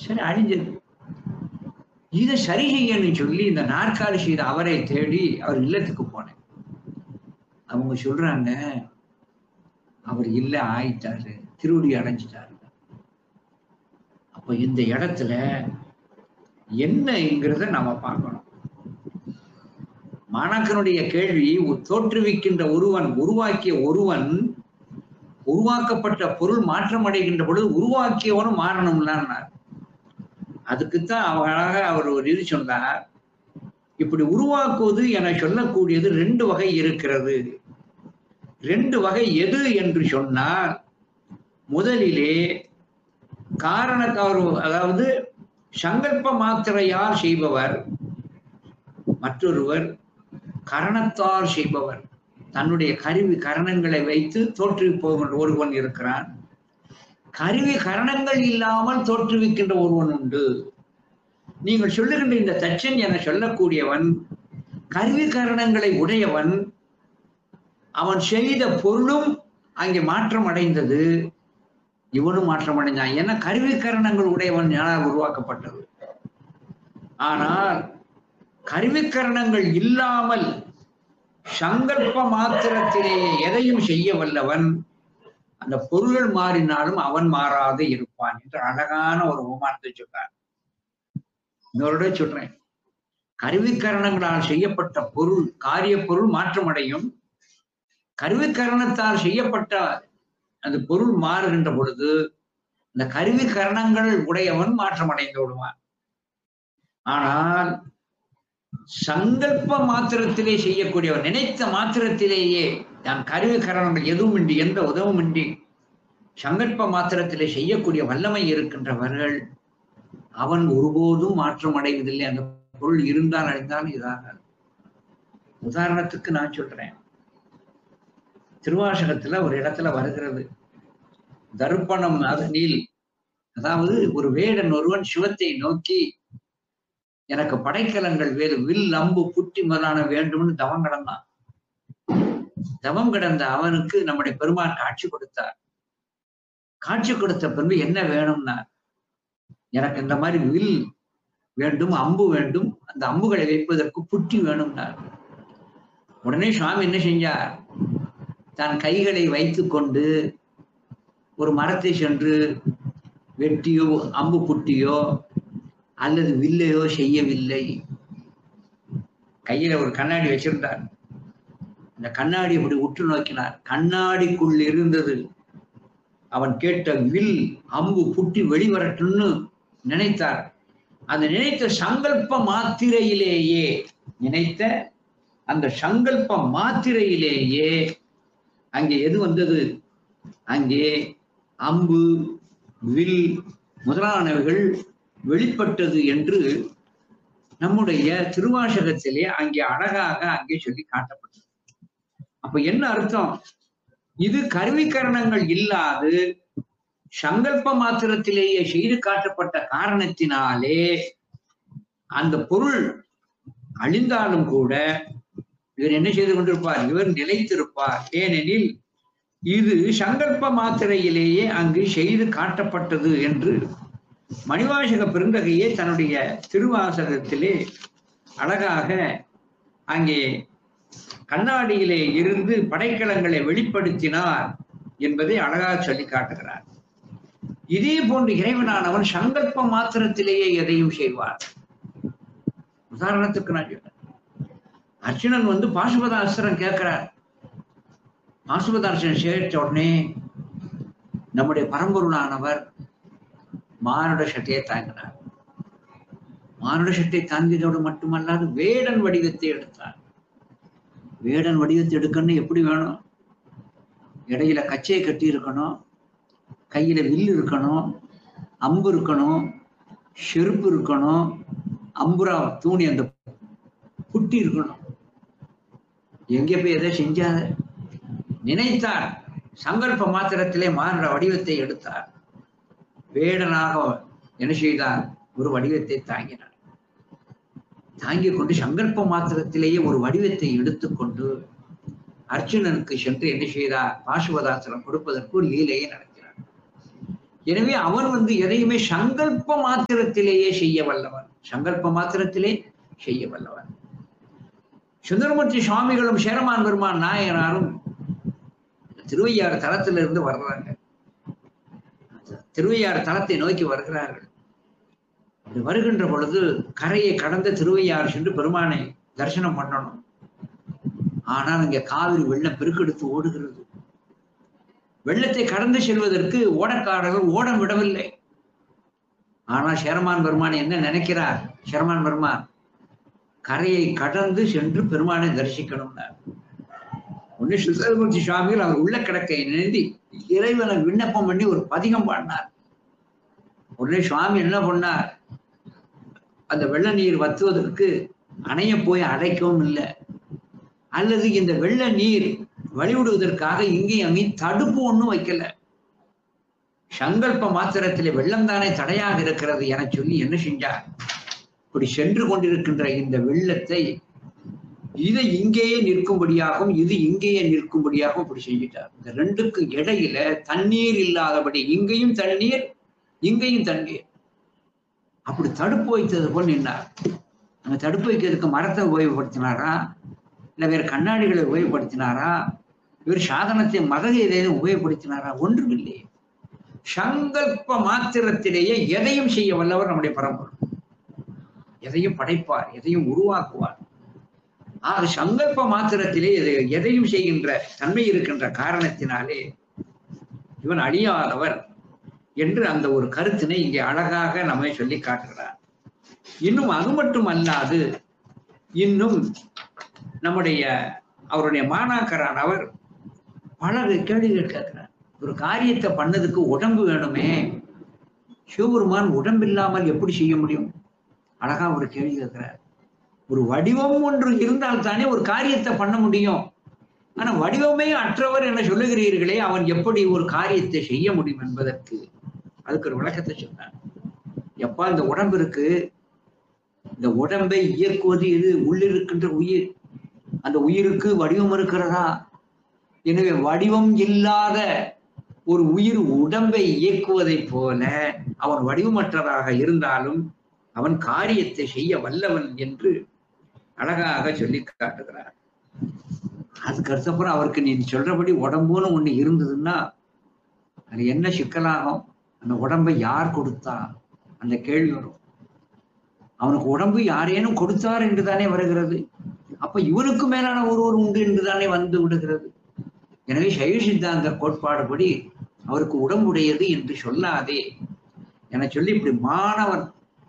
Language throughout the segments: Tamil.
சரி, அழிஞ்சது. இதை சரி செய்யணும்னு சொல்லி இந்த நாற்காலி செய்த அவரை தேடி அவர் இல்லத்துக்கு போனேன். அவங்க சொல்றாங்க, அவர் இல்ல, ஆயிட்டாரு, திருவடி அடைஞ்சிட்டாரு. அப்ப இந்த இடத்துல என்னங்கிறத நாம பார்க்கணும். மாணாக்கனுடைய கேள்வி, தோற்றுவிக்கின்ற ஒருவன், உருவாக்கிய ஒருவன், உருவாக்கப்பட்ட பொருள் மாற்றம் அடைகின்ற பொழுது உருவாக்கியவனும் மாறணும்லான்னார். அதுக்குத்தான் அழகாக அவர் ஒரு இது சொன்னார். இப்படி உருவாக்குவது என சொல்லக்கூடியது 2 வகை இருக்கிறது. 2 வகை எது என்று சொன்னால், முதலிலே காரணத்தார், அதாவது சங்கல்ப மாத்திரையால் செய்பவர், மற்றொருவர் கரணத்தால் செய்பவர். தன்னுடைய கருவி கரணங்களை வைத்து தோற்றுவிப்பவன் ஒருவன் இருக்கிறான். கருவி கரணங்கள் இல்லாமல் தோற்றுவிக்கின்ற ஒருவன் உண்டு. நீங்கள் சொல்லுகின்ற இந்த தச்சன் என சொல்லக்கூடியவன் கருவி கரணங்களை உடையவன். அவன் செய்த பொருளும் அங்கே மாற்றம் அடைந்தது, இவனும் மாற்றம் அடைந்தான். ஏன்னா கருவி கரணங்கள் உடையவன் யாரால் உருவாக்கப்பட்டது. ஆனால் கருவிக்கரணங்கள் இல்லாமல் சங்கல்ப மாத்திரத்திலேயே எதையும் செய்ய வல்லவன், அந்த பொருள்கள் மாறினாலும் அவன் மாறாது இருப்பான் என்று அழகான ஒரு உமானத்தை சொல்றார். இன்னொரு சொல்றேன், கருவிக்கரணங்களால் செய்யப்பட்ட பொருள், காரிய பொருள் மாற்றமடையும். கருவிக்கரணத்தால் செய்யப்பட்ட அந்த பொருள் மாறுகின்ற பொழுது இந்த கருவிக்கரணங்கள் உடையவன் மாற்றமடைந்து விடுவான். ஆனால் சங்கல்ப மாத்திரத்திலே செய்யக்கூடியவர், நினைத்த மாத்திரத்திலேயே, தான் கருவி கரணங்கள் எதுவுமின்றி, எந்த உதவுமின்றி சங்கல்ப மாத்திரத்திலே செய்யக்கூடிய வல்லமை இருக்கின்றவர்கள், அவன் ஒருபோதும் மாற்றம் அடைவதில்லை. அந்த பொருள் இருந்தால் அடைந்தாலும் இதாக. உதாரணத்துக்கு நான் சொல்றேன், திருவாசகத்துல ஒரு இடத்துல வருகிறது, தர்ப்பணம் அதனில், அதாவது ஒரு வேடன் ஒருவன் சிவத்தை நோக்கி எனக்கு படைக்கலங்கள் வேறு, வில் அம்பு புட்டி முதலான வேண்டும்னு தவம் கிடந்தான். தவம் கிடந்த அவனுக்கு நம்முடைய பெருமான் காட்சி கொடுத்தார். காட்சி கொடுத்த பின்பு என்ன வேணும்னா, எனக்கு இந்த மாதிரி வில் வேண்டும், அம்பு வேண்டும், அந்த அம்புகளை வைப்பதற்கு புட்டி வேணும்னார். உடனே சுவாமி என்ன செஞ்சார், தன் கைகளை வைத்து கொண்டு ஒரு மரத்தை சென்று வெட்டியோ அம்பு புட்டியோ அல்லது வில்லையோ செய்யவில்லை. கையில ஒரு கண்ணாடி வச்சிருந்தார். இந்த கண்ணாடி இப்படி உற்று நோக்கினார். கண்ணாடிக்குள் இருந்தது அவன் கேட்ட வில் அம்பு புட்டி வெளிவரட்டும்னு நினைத்தார். அந்த நினைத்த சங்கல்ப மாத்திரையிலேயே, நினைத்த அந்த சங்கல்ப மாத்திரையிலேயே அங்கே எது வந்தது, அங்கே அம்பு வில் முதலானவைகள் வெளிப்பட்டது என்று நம்முடைய திருவாசகத்திலே அங்கே அழகாக அங்கே சொல்லி காட்டப்பட்டது. அப்ப என்ன அர்த்தம், இது கருவிக்கரணங்கள் இல்லாது சங்கல்ப மாத்திரத்திலேயே செய்து காட்டப்பட்ட காரணத்தினாலே அந்த பொருள் அழிந்தாலும் கூட இவர் என்ன செய்து கொண்டிருப்பார், இவர் நிலைத்திருப்பார். ஏனெனில் இது சங்கல்ப மாத்திரையிலேயே அங்கு செய்து காட்டப்பட்டது என்று மணிவாசக பெருந்தகையே தன்னுடைய திருவாசகத்திலே அழகாக அங்கே கண்ணாடியிலே இருந்து படைக்கலங்களை வெளிப்படுத்தினார் என்பதை அழகாக சொல்லி காட்டுகிறார். இதே போன்று இறைவனானவன் சங்கல்ப மாத்திரத்திலேயே எதையும் செய்வார். உதாரணத்துக்கு நான் சொல்றேன், அர்ஜுனன் வந்து பாசுபதாஸ்திரம் கேட்கிறார். பாசுபதாஸ்திரம் சேர்த்த உடனே நம்முடைய பரம்பொருளானவர் மானுட சட்டையை தாங்கினார். மானுட சட்டை தாங்கியதோடு மட்டுமல்லாது வேடன் வடிவத்தை எடுத்தார். வேடன் வடிவத்தை எடுக்கணும் எப்படி வேணும், இடையில கச்சையை கட்டி இருக்கணும், கையில வில்லு இருக்கணும், அம்பு இருக்கணும், செருப்பு இருக்கணும், அம்புரா தூணி அந்த புட்டி இருக்கணும். எங்க போய் எதை செஞ்சாத நினைத்தார். சங்கல்ப மாத்திரத்திலே மானுட வடிவத்தை எடுத்தார். வேடனாக என்ன செய்தார், ஒரு வடிவத்தை தாங்கினார். தாங்கிக் கொண்டு சங்கல்ப மாத்திரத்திலேயே ஒரு வடிவத்தை எடுத்துக்கொண்டு அர்ஜுனனுக்கு சென்று என்ன செய்தார், பாசுபதாஸ்திரம் கொடுப்பதற்கு ஒரு லீலையை நடத்தினார். எனவே அவன் எதையுமே சங்கல்ப மாத்திரத்திலேயே செய்ய வல்லவன். சங்கல்ப மாத்திரத்திலே செய்ய வல்லவன். சுந்தரமூர்த்தி சுவாமிகளும் சேரமான் பெருமான் நாயனாரும் திருவையாறு தலத்திலிருந்து வர்றாங்க. திருவையாறு தலத்தை நோக்கி வருகிறார்கள். வருகின்ற பொழுது கரையை கடந்த திருவையாறு சென்று பெருமானை தரிசனம் பண்ணணும். ஆனால் இங்க காவிரி வெள்ளம் பெருக்கெடுத்து ஓடுகிறது. வெள்ளத்தை கடந்து செல்வதற்கு ஓடக்காரர்கள் ஓட விடவில்லை. ஆனால் சேரமான் பெருமான் என்ன நினைக்கிறார்? சேரமான் பெருமான் கரையை கடந்து சென்று பெருமானை தரிசிக்கணும்னார். உடனே சுந்தரமூர்த்தி சுவாமிகள் அவர் உள்ள கிடக்கை நிறுத்தி இறைவனை விண்ணப்பம் பண்ணி ஒரு பதிகம் பாடினார். உடனே சுவாமி என்ன பண்ணார்? அந்த வெள்ள நீர் வத்துவதற்கு அணைய போய் அடைக்கவும் இல்லை, அல்லது இந்த வெள்ள நீர் வழிவிடுவதற்காக இங்கேயும் அங்கேயும் தடுப்பு ஒண்ணும் வைக்கல. சங்கல்ப மாத்திரத்திலே வெள்ளம் தானே தடையாக இருக்கிறது என சொல்லி என்ன செஞ்சார்? இப்படி சென்று கொண்டிருக்கின்ற இந்த வெள்ளத்தை இது இங்கேயே நிற்கும்படியாகவும் இது இங்கேயே நிற்கும்படியாகவும் இப்படி செஞ்சிட்டார். இந்த ரெண்டுக்கு இடையில தண்ணீர் இல்லாதபடி இங்கேயும் தண்ணீர் இங்கேயும் தண்ணீர் அப்படி தடுப்பு வைத்தது போல் நின்றார். அங்க தடுப்பு வைக்கிறதுக்கு மரத்தை உபயோகப்படுத்தினாரா, இல்ல வேற கண்ணாடிகளை உபயோகப்படுத்தினாரா, வேறு சாதனத்தை மதகு எதையும் உபயோகப்படுத்தினாரா? ஒன்றுமில்லை. சங்கல்ப மாத்திரத்திலேயே எதையும் செய்ய வல்லவர் நம்முடைய பரம்பரை. எதையும் படைப்பார், எதையும் உருவாக்குவார். ஆக சங்கல்ப மாத்திரத்திலே எதையும் செய்கின்ற தன்மை இருக்கின்ற காரணத்தினாலே இவன் அழியாதவர் என்று அந்த ஒரு கருத்தினை இங்கே அழகாக நம்மை சொல்லி காட்டுகிறார். இன்னும் அது மட்டும் அல்லாது இன்னும் நம்முடைய அவருடைய மாணாக்கரான் அவர் பல கேள்விகள் கேட்கிறார். ஒரு காரியத்தை பண்ணதுக்கு உடம்பு வேணுமே, சிவபெருமான் உடம்பில்லாமல் எப்படி செய்ய முடியும்? அழகா ஒரு கேள்வி கேட்கிறார். ஒரு வடிவம் ஒன்று இருந்தால் தானே ஒரு காரியத்தை பண்ண முடியும். ஆனா வடிவமே அற்றவர் என சொல்லுகிறீர்களே, அவன் எப்படி ஒரு காரியத்தை செய்ய முடியும் என்பதற்கு அதுக்கு ஒரு விளக்கத்தை சொன்னார். எப்பா இந்த உடம்பு இருக்கு, இந்த உடம்பை இயக்குவது எது? உள்ளிருக்கின்ற உயிர். அந்த உயிருக்கு வடிவம் இருக்கிறதா? எனவே வடிவம் இல்லாத ஒரு உயிர் உடம்பை இயக்குவதை போல அவன் வடிவமற்றதாக இருந்தாலும் அவன் காரியத்தை செய்ய வல்லவன் என்று அழகாக சொல்லி காட்டுகிறார். அதுக்கு அடுத்தப்புறம் அவருக்கு நீ சொல்றபடி உடம்புன்னு ஒண்ணு இருந்ததுன்னா அது என்ன சிக்கலாகும்? அந்த உடம்பை யார் கொடுத்தா? அந்த கேள்வி வரும். அவனுக்கு உடம்பு யாரேனும் கொடுத்தார் என்று தானே வருகிறது. அப்ப இவனுக்கு மேலான ஒருவர் உண்டு என்று தானே வந்து விடுகிறது. எனவே சைவ சித்தாந்த கோட்பாடுபடி அவருக்கு உடம்புடையது என்று சொல்லாதே என சொல்லி இப்படி மாணவன்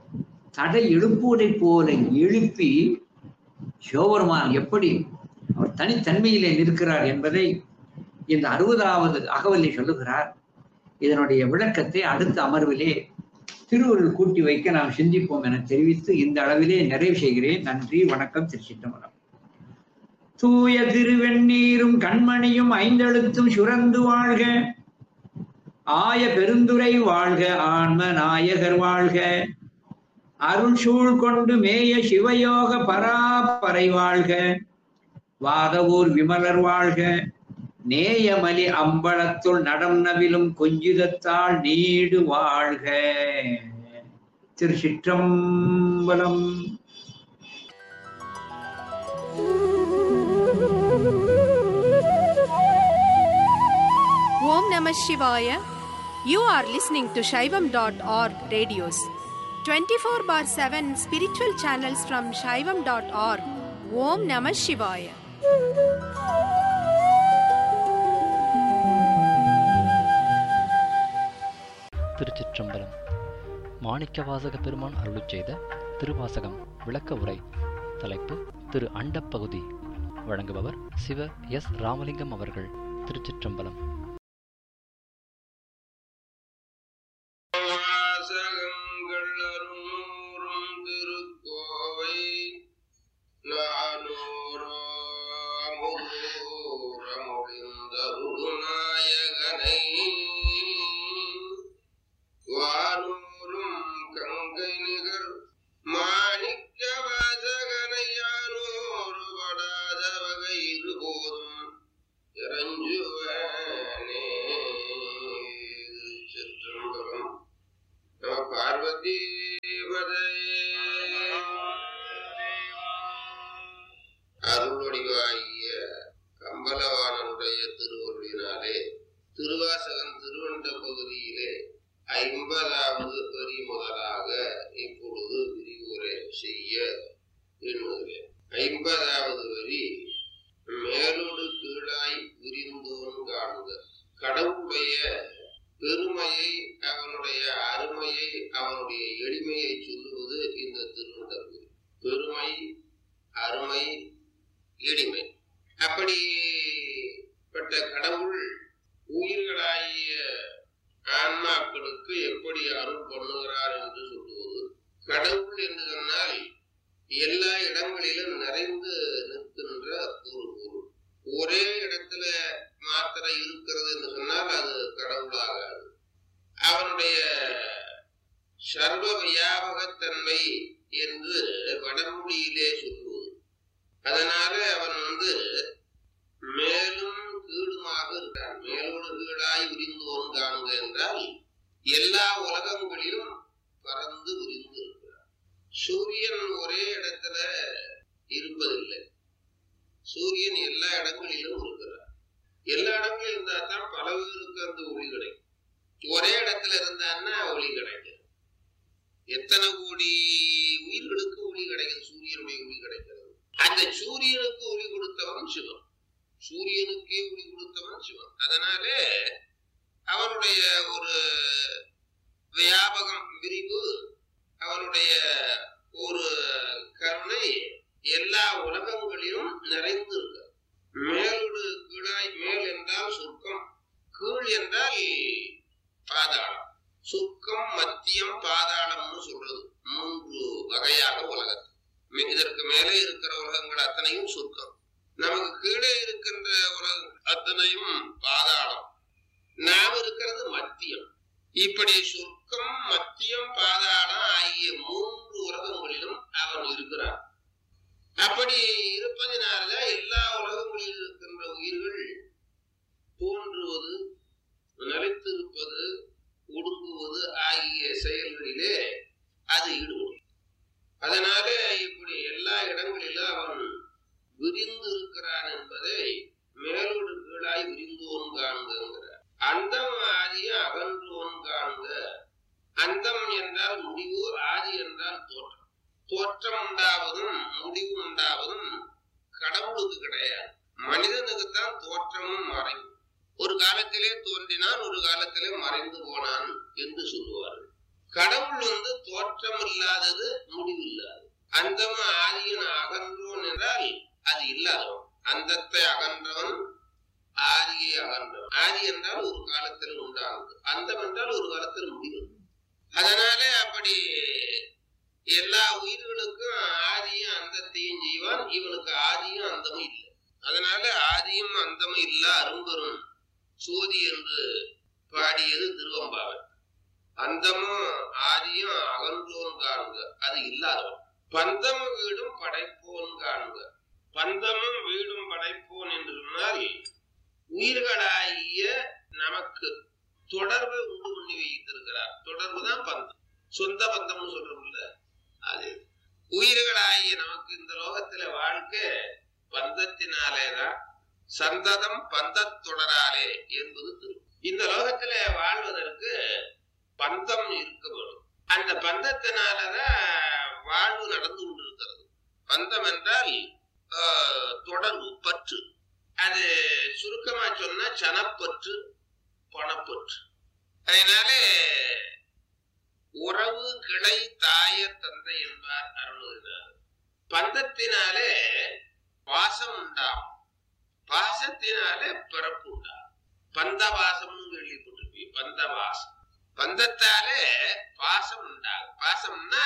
தடை எழுப்புவதை போல எழுப்பி சிவபெருமான் எப்படி அவர் தனித்தன்மையிலே நிற்கிறார் என்பதை இந்த 60வது அகவலை சொல்லுகிறார். இதனுடைய விளக்கத்தை அடுத்த அமர்விலே திருவருள் கூட்டி வைக்க நாம் சிந்திப்போம் என தெரிவித்து இந்த அளவிலே நிறைவு செய்கிறேன். நன்றி, வணக்கம். திருச்சிற்றம்பலம். தூய திருவெண்ணீரும் கண்மணியும் ஐந்தெழுத்தும் சுரந்து வாழ்க, ஆய பெருந்துரை வாழ்க, ஆன்ம நாயகர் வாழ்க, அருள் சூழ் கொண்டு மேய சிவயோக பராபரை வாழ்க, வாதவூர் விமலர் வாழ்க, நேயமலி அம்பலத்துள் நடம் நவிலும் கொஞ்சிதத்தால் நீடு வாழ்க. திருச்சிற்றம்பலம். Om Namah Shivaya. You are listening to Shaivam.org radios. 24/7 spiritual channels from Shaivam.org. Om Namah Shivaya. திருச்சிற்றம்பலம். மாணிக்கவாசக பெருமான் அருளிச் செய்த திருவாசகம் விளக்க உரை. தலைப்பு திரு அண்டப்பகுதி. வழங்குபவர் சிவ எஸ் ராமலிங்கம் அவர்கள். திருச்சிற்றம்பலம். இறஞ்சுவனே. சிற்றம்பலம். அருள்வடிவாகிய கம்பளவாணனுடைய திருவருளினாலே திருவாசகம் திருவண்ட பகுதியிலே 50வது வரி முதலாக இப்பொழுது விரிவுரை செய்ய எண்ணுகிறேன். 50வது வரி மேலோடு கீழாய் விரிந்தோன் காணுக. கடவுளுடைய பெருமையை, அவனுடைய அருமையை, அவனுடைய எளிமையை சொல்லுவது இந்த திருவண்ட பகுதி. பெருமை, அருமை, எளிமை. அப்படிப்பட்ட கடவுள் உயிர்களாகிய ஆன்மாக்களுக்கு எப்படி அருள் பண்ணுகிறார் என்று சொல்லுவது. கடவுள் என்று சொன்னால் எல்லா இடங்களிலும் நிறைந்து நிற்கின்ற ஒரு பொருள். ஒரே இடத்துல மாத்திர இருக்கிறது என்று சொன்னால் அது கடவுளாகாது. அவனுடைய சர்வ வியாபகத்தன்மை என்று வடமொழியிலே சொல்லுவது. அதனால அவன் மேலும் கீழுமாக இருக்கிறான். மேலோடு கீழாய் விரிந்தோன் காணுங்க என்றால் எல்லா உலகங்களிலும் பறந்து விரிந்து இருக்கிறான். சூரியன் ஒரே இடத்துல இருப்பதில்லை. சூரியன் எல்லா இடங்களிலும் இருக்கிறார். எல்லா இடங்களிலும் இருந்தா தான் பல பேருக்கு அந்த ஒளி கிடைக்கும். ஒரே இடத்துல இருந்தான்னா ஒளி கிடைக்கும். எத்தனை கோடி உயிர்களுக்கு ஒளி கிடைக்குது? சூரியனுடைய ஒளி கிடைக்கிறது. அந்த சூரியனுக்கு ஒளி கொடுத்தவன் சிவன். சூரியனுக்கே ஒளி கொடுத்தவன் சிவன். அதனாலே அவனுடைய ஒரு வியாபகம், விரிவு, அவனுடைய ஒரு கருணை எல்லா உலகங்களிலும் நிறைந்து இருக்கு. மேலோடு கீழாய், மேல் என்றால் சொர்க்கம், கீழ் என்றால் பாதாளம். சொர்க்கம், மத்தியம், பாதாளம்னு சொல்றது 3 வகையாக உலகத்து. இதற்கு மேலே இருக்கிற உலகங்கள் அத்தனையும் சொர்க்கம். நமக்கு கீழே இருக்கின்ற உலகம் அத்தனையும் பாதாளம். நாம் இருக்கிறது மத்தியம். இப்படி சொர்க்கம், மத்தியம், பாதாளம் ஆகிய 3 உலகங்களிலும் அவன் இருக்கிறான். அப்படி இருப்பதனால எல்லா உலகங்களில் இருக்கின்ற உயிர்கள் தோன்றுவது, நிலைத்திருப்பது, ஒடுங்குவது ஆகிய செயல்களிலே அது ஈடுபடும். அதனால இப்படி எல்லா இடங்களிலும் அவன் விரிந்து இருக்கிறான் என்பதை மேலோடு கீழாய் விரிந்தோன் காண்கிறார். அந்தம் ஆதிய அகன்றோன் காண்க. அந்தம் என்றால் முடிவு, ஆதி என்றால் தோற்றம். தோற்றம் உண்டாவதும் முடிவு உண்டாவதும் கடவுளுக்கு கிடையாது. மனிதனுக்குத்தான் தோற்றமும் மறைவு. ஒரு காலத்திலே தோன்றினான், ஒரு காலத்திலே மறைந்து போனான் என்று சொல்லுவார்கள். கடவுள் தோற்றம் இல்லாதது, முடிவு இல்லாதது. அந்தம் ஆதியன் அகன்றோன் என்றால் அது இல்லாதவன். அந்தத்தை அகன்றவன், ஆதியை அகன்றவன். ஆதி என்றால் ஒரு காலத்தில் உண்டானது, அந்தம் என்றால் ஒரு காலத்தில் முடிவு. அதனால அப்படி எல்லா உயிர்களுக்கும் ஆதியும் அந்தத்தையும் செய்வான். இவனுக்கு ஆதியும் அந்தமும் இல்லை. அதனால ஆதியும் அந்தமும் இல்ல அரும்பெரும் சோதி என்று பாடியது திருவம்பாவை. அந்தமும் ஆதியும் அகன்றோன் காண்க, அது இல்லாதவன். பந்தமும் வீடும் படைப்போன் காண்க. பந்தமும் வீடும் படைப்போன் என்று சொன்னால் உயிர்களாகிய நமக்கு தொடர்பை உண்டு பண்ணி வைத்திருக்கிறார். தொடர்பு தான் பந்தம். சொந்த பந்தம்னு சொல்றோம்ல, அது உயிர்களாகிய நமக்கு இந்த லோகத்துல வாழ்க்கை பந்தத்தினாலேதான். சந்ததம் பந்தத்தொடராலே என்பது திரு. இந்த லோகத்துல வாழ்வதற்கு பந்தம் இருக்க வேண்டும். அந்த பந்தத்தினாலதான் வாழ்வு நடந்து கொண்டிருக்கிறது. பந்தம் என்றால் தொடர்பு, பற்று. அது சுருக்கமா சொன்னா சனப்பற்று, பணப்பற்று. அதனால உறவு கிளை தாய தந்தை என்பார் அருள்கிறார். பந்தத்தினாலே பாசம் உண்டாகும், பாசத்தினாலே பிறப்பு உண்டாகும். பந்த பாசம்னு கேள்விப்பட்டிருப்பீங்க. பந்த பாசம், பந்தத்தாலே பாசம் உண்டாகும். பாசம்னா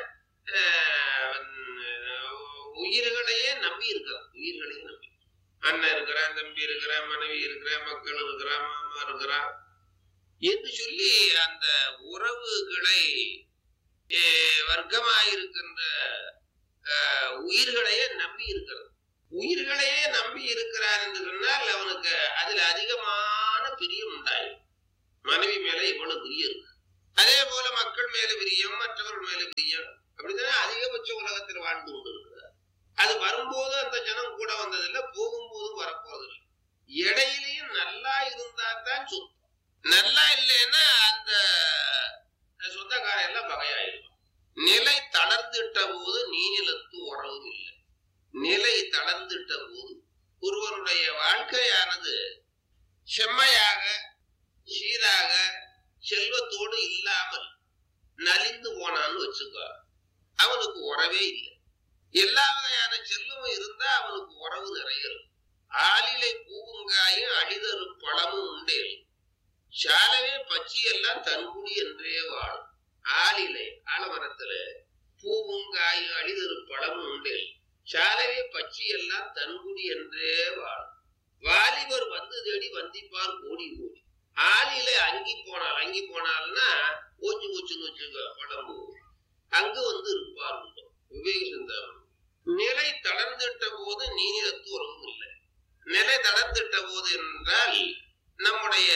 உயிர்களையே நம்பி இருக்கிறான். உயிர்களையே நம்பி அண்ணன் இருக்கிறான், தம்பி இருக்கிறான், மனைவி இருக்கிறான், மக்கள் இருக்கிறான், மாமா இருக்கிறான் என்று சொல்லி அந்த உறவுகளை வர்க்கமாயிருக்கின்ற உயிர்களையே நம்பி இருக்கிறது. உயிர்களையே நம்பி இருக்கிறான் என்று சொன்னால் அவனுக்கு அதுல அதிகமான பிரியம் உண்டாயிடும். மனைவி மேல இவ்வளவு பிரியம் இருக்கு, அதே போல மக்கள் மேல பிரியம், மற்றவர்கள் மேல பிரியம், அப்படித்தானே அதிகபட்ச உலகத்தில் வாழ்ந்து கொண்டு இருக்கிறார். அது வரும்போது அந்த ஜனம் கூட வந்ததில்லை, போகும்போதும் வரப்போவதில்லை. இடையிலையும் நல்லா இருந்தா தான் சொந்தம். நல்லா இல்லைன்னா அந்த சொந்தக்காரன் எல்லாம் பகையாயிடும். நிலை தளர்ந்துட்ட போது நீநிலத்து உறவு இல்லை. நிலை தளர்ந்துட்ட போது ஒருவனுடைய வாழ்க்கையானது செம்மையாக சீராக செல்வத்தோடு இல்லாமல் நலிந்து போனான்னு வச்சுக்கோ, அவனுக்கு உறவே இல்லை. எல்லா வகையான செல்வமும் இருந்தா அவனுக்கு உறவு நிறைய இருக்கும். ஆளிலை பூவுங்காயும் அழிதரு பழமும் உண்டே, சாலவே பச்சியெல்லாம் தன்குடி என்றே வாழும். ஆளிலை ஆலமரத்துல பூவுங்காயும் அழிதரு பழமும் உண்டே, சாலவே பச்சியெல்லாம் தன்குடி என்றே வாழும். வாலிபர் வந்து தேடி வந்திப்பார் கோடி கோடி. ஆளிலை அங்கி போனால்னா ஓச்சு ஓச்சுன்னு வச்சுக்க படம்பு, அங்கு வந்து இருப்பார் உண்டோ. விவேக சிந்தாமணி. நிலை தளர்ந்துட்ட போது நீநிலத்து உறவும் இல்லை. நிலை தளர்ந்துட்ட போது என்றால் நம்முடைய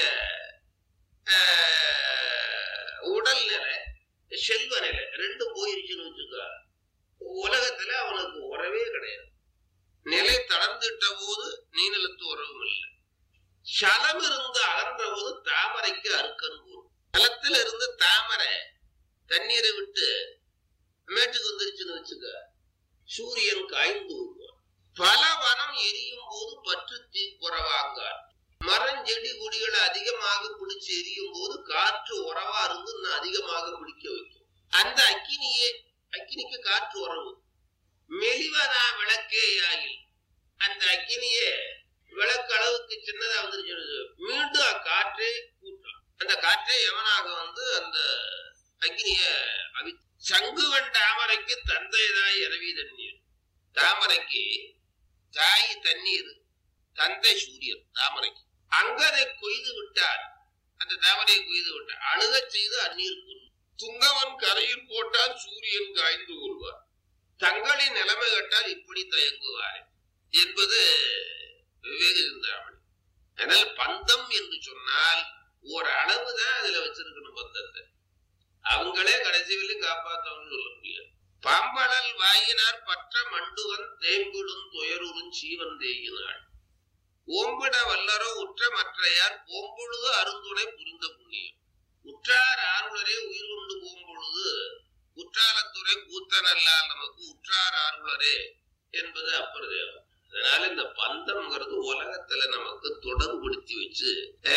உடல் நிலை, செல்வ நிலை ரெண்டும் போயிருச்சுன்னு வச்சுக்க, உலகத்துல அவனுக்கு உறவே கிடையாது. நிலை தளர்ந்துட்ட போது நீநிலத்து உறவும் இல்லை. சலம் இருந்து அகன்ற போது தாமரைக்கு அறுக்கன் கூறும். சலத்துல இருந்து தாமரை தண்ணீரை விட்டு மேட்டுக்கு வந்துருச்சுன்னு வச்சுக்க, சூரியன் காய்ந்து வருவான். பல வனம் எரியும் போது பற்று தீ குறவாங்கார். மரம் செடி கொடிகளை அதிகமாக பிடிச்சு எரியும் போது காற்று உறவா இருந்து இன்னும் அதிகமாக பிடிக்க வைக்கும். அந்த அக்கினிக்கு காற்று உறவு. மெலிவதா விளக்கே ஆகில், அந்த அக்கினியே விளக்கு அளவுக்கு சின்னதா வந்துருச்சு, மீண்டும் அக்காற்றே கூட்டம். அந்த காற்றே எவனாக வந்து அந்த அக்னிய சங்குவன் தாமரைக்கு தந்தைதாய் இரவி தண்ணீர். தாமரைக்கு தாய் தண்ணீர், தந்தை சூரியன். தாமரைக்கு அங்கதை கொய்து விட்டார், அந்த தாமரையை கொய்து விட்டார், அழுக செய்து அந்நீர் கொள்ளும். துங்கவன் கரையில் போட்டால் சூரியன் காய்ந்து கொள்வார், தங்களின் நிலைமை கட்டால் இப்படி தயங்குவார் என்பது விவேக சிந்தாமணி. அதனால் பந்தம் என்று சொன்னால் ஒரு அளவுதான் அதுல வச்சிருக்கணும் பந்தத்தை. அவங்களே கடைசி வரையும் காப்பாற்றவன்னு சொல்ல முடியாது. பாம்பழல் வாயினார் பற்ற மண்டுவன் தேம்பிடும் துயருறும் சீவன் தேயினாள். ஓம்பிட வல்லரோ உற்ற மற்றையார் போம்பொழுது அருந்துணை புரிந்த புண்ணியம். உற்றார் ஆருளரே உயிர் கொண்டு போம்பொழுது குற்றாலத்துறை கூத்தனல்லால் நமக்கு உற்றார் ஆருளரே என்பது அப்பர் தேவம். அதனால இந்த பந்தம்ங்கிறது உலகத்துல நமக்கு தொடர்புபடுத்தி வச்சு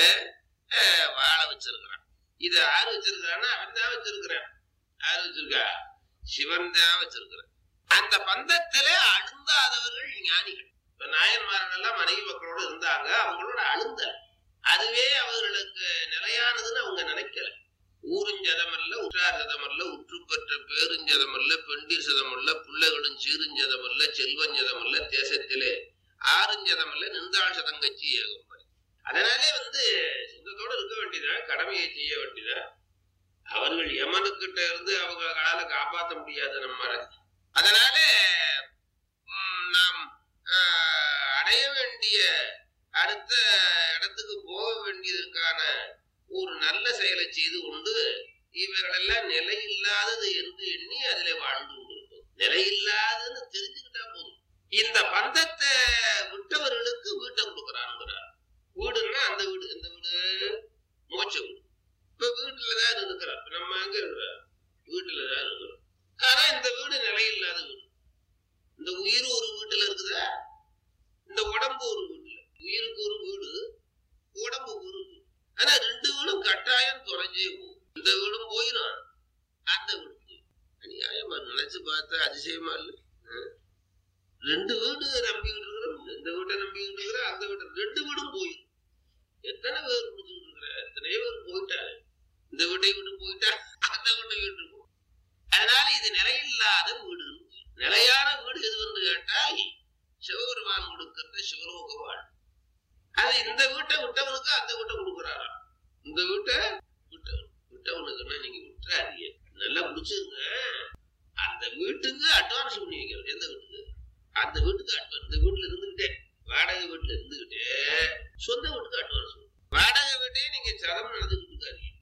வாழ வச்சிருக்கிறான். இது யாரு வச்சிருக்கான்னா அவன் தான் வச்சிருக்கிறான். யாரு வச்சிருக்கா? சிவன் தான் வச்சிருக்கிறான். அந்த பந்தத்தில அழுந்தாதவர்கள் ஞானிகள். இப்ப நாயன்மார்கள் எல்லாம் மனைவி மக்களோடு இருந்தாங்க, அவங்களோட அழுந்த அதுவே அவர்களுக்கு நிலையானதுன்னு அவங்க நினைக்கல. ஊருஞ்சதமல்ல உற்றார் சதமல்ல உற்று பெற்ற பேருஞ்சதமல்ல பெண்டிர் சதமல்ல பிள்ளைகளும் சீருஞ்சதமல்ல செல்வஞ்சதமல்ல தேசத்திலே ஆறுஞ்சதமல்ல நின்றாள் சதங்கச்சி ஏகும். அதனாலே சொந்தத்தோடு இருக்க வேண்டியதா, கடமையை செய்ய வேண்டியதா. அவர்கள் யமனுக்கிட்ட இருந்து அவங்களால காப்பாற்ற முடியாது நம்மள. அதனால நாம் அடைய வேண்டிய அடுத்த இடத்துக்கு போக வேண்டியதற்கான ஒரு நல்ல செயலை செய்து கொண்டு இவர்களெல்லாம் நிலையில்லாதது என்று எண்ணி அதிலே வாழ்ந்து கொண்டிருப்போம். நிலையில்லாததுன்னு தெரிஞ்சுக்கிட்டா போதும். இந்த பந்தத்தை விட்டவர்களுக்கு வீட்டை கொடுக்குறான்ங்கிறார். வீடுன்னா அந்த வீடு, இந்த வீடு மோட்ச வீடு. இப்ப வீட்டுலதான் இருக்கிறார், நம்ம எங்க இருக்கிறோம்? வீட்டுலதான் இருக்கிறோம். ஆனா இந்த வீடு நிலையில்லாத வீடு. இந்த உயிர் ஒரு வீட்டுல இருக்குதா, இந்த உடம்பு ஒரு வீட்டுல. உயிருக்கு ஒரு வீடு, உடம்புக்கு ஒரு வீடு. ஆனா ரெண்டு வீடும் கட்டாயம் தொலைஞ்சே போகும். இந்த வீடும் போயிடும், அந்த வீடு போயிடும். அநியாயமா நினைச்சு பார்த்தா அதிசயமா இல்லை? ரெண்டு வீடு நம்பிக்கிட்டு இருக்கிறோம், இந்த வீட்டை நம்பிக்கிட்டு இருக்கிறோம், அந்த வீட்டை, ரெண்டு வீடும் போயிடும். எத்தனை பேர் முடிச்சுக்கிட்டு இருக்கிற, எத்தனையோ பேர் போயிட்டாரு. இந்த வீட்டை விட்டு போயிட்டா அந்த வீட்டை விட்டு போ. அதனால இது நிலையில்லாத வீடு. நிலையான வீடு எது என்று கேட்டால் சிவபெருமான் கொடுக்கின்ற சிவலோக வாழ். அது இந்த வீட்டை விட்டவனுக்கு அந்த வீட்டை கொடுக்குறாரா? இந்த வீட்டை விட்டவனுக்குன்னா நீங்க விட்டுறாதீங்க, நல்லா பிடிச்சிருங்க. அந்த வீட்டுக்கு அட்வான்ஸ் பண்ணி வைக்கிறது. எந்த வீட்டுக்கு? அந்த வீட்டுக்கு அட்வான்ஸ். இந்த வீட்டுல இருந்துகிட்டே, வாடகை வீட்டுல இருந்துகிட்டே சொந்த வீட்டுக்கு அட்வான்ஸ். வாடகை வீட்டையே நீங்க சதம் நடந்துக்கிட்டு இருக்காதீங்க.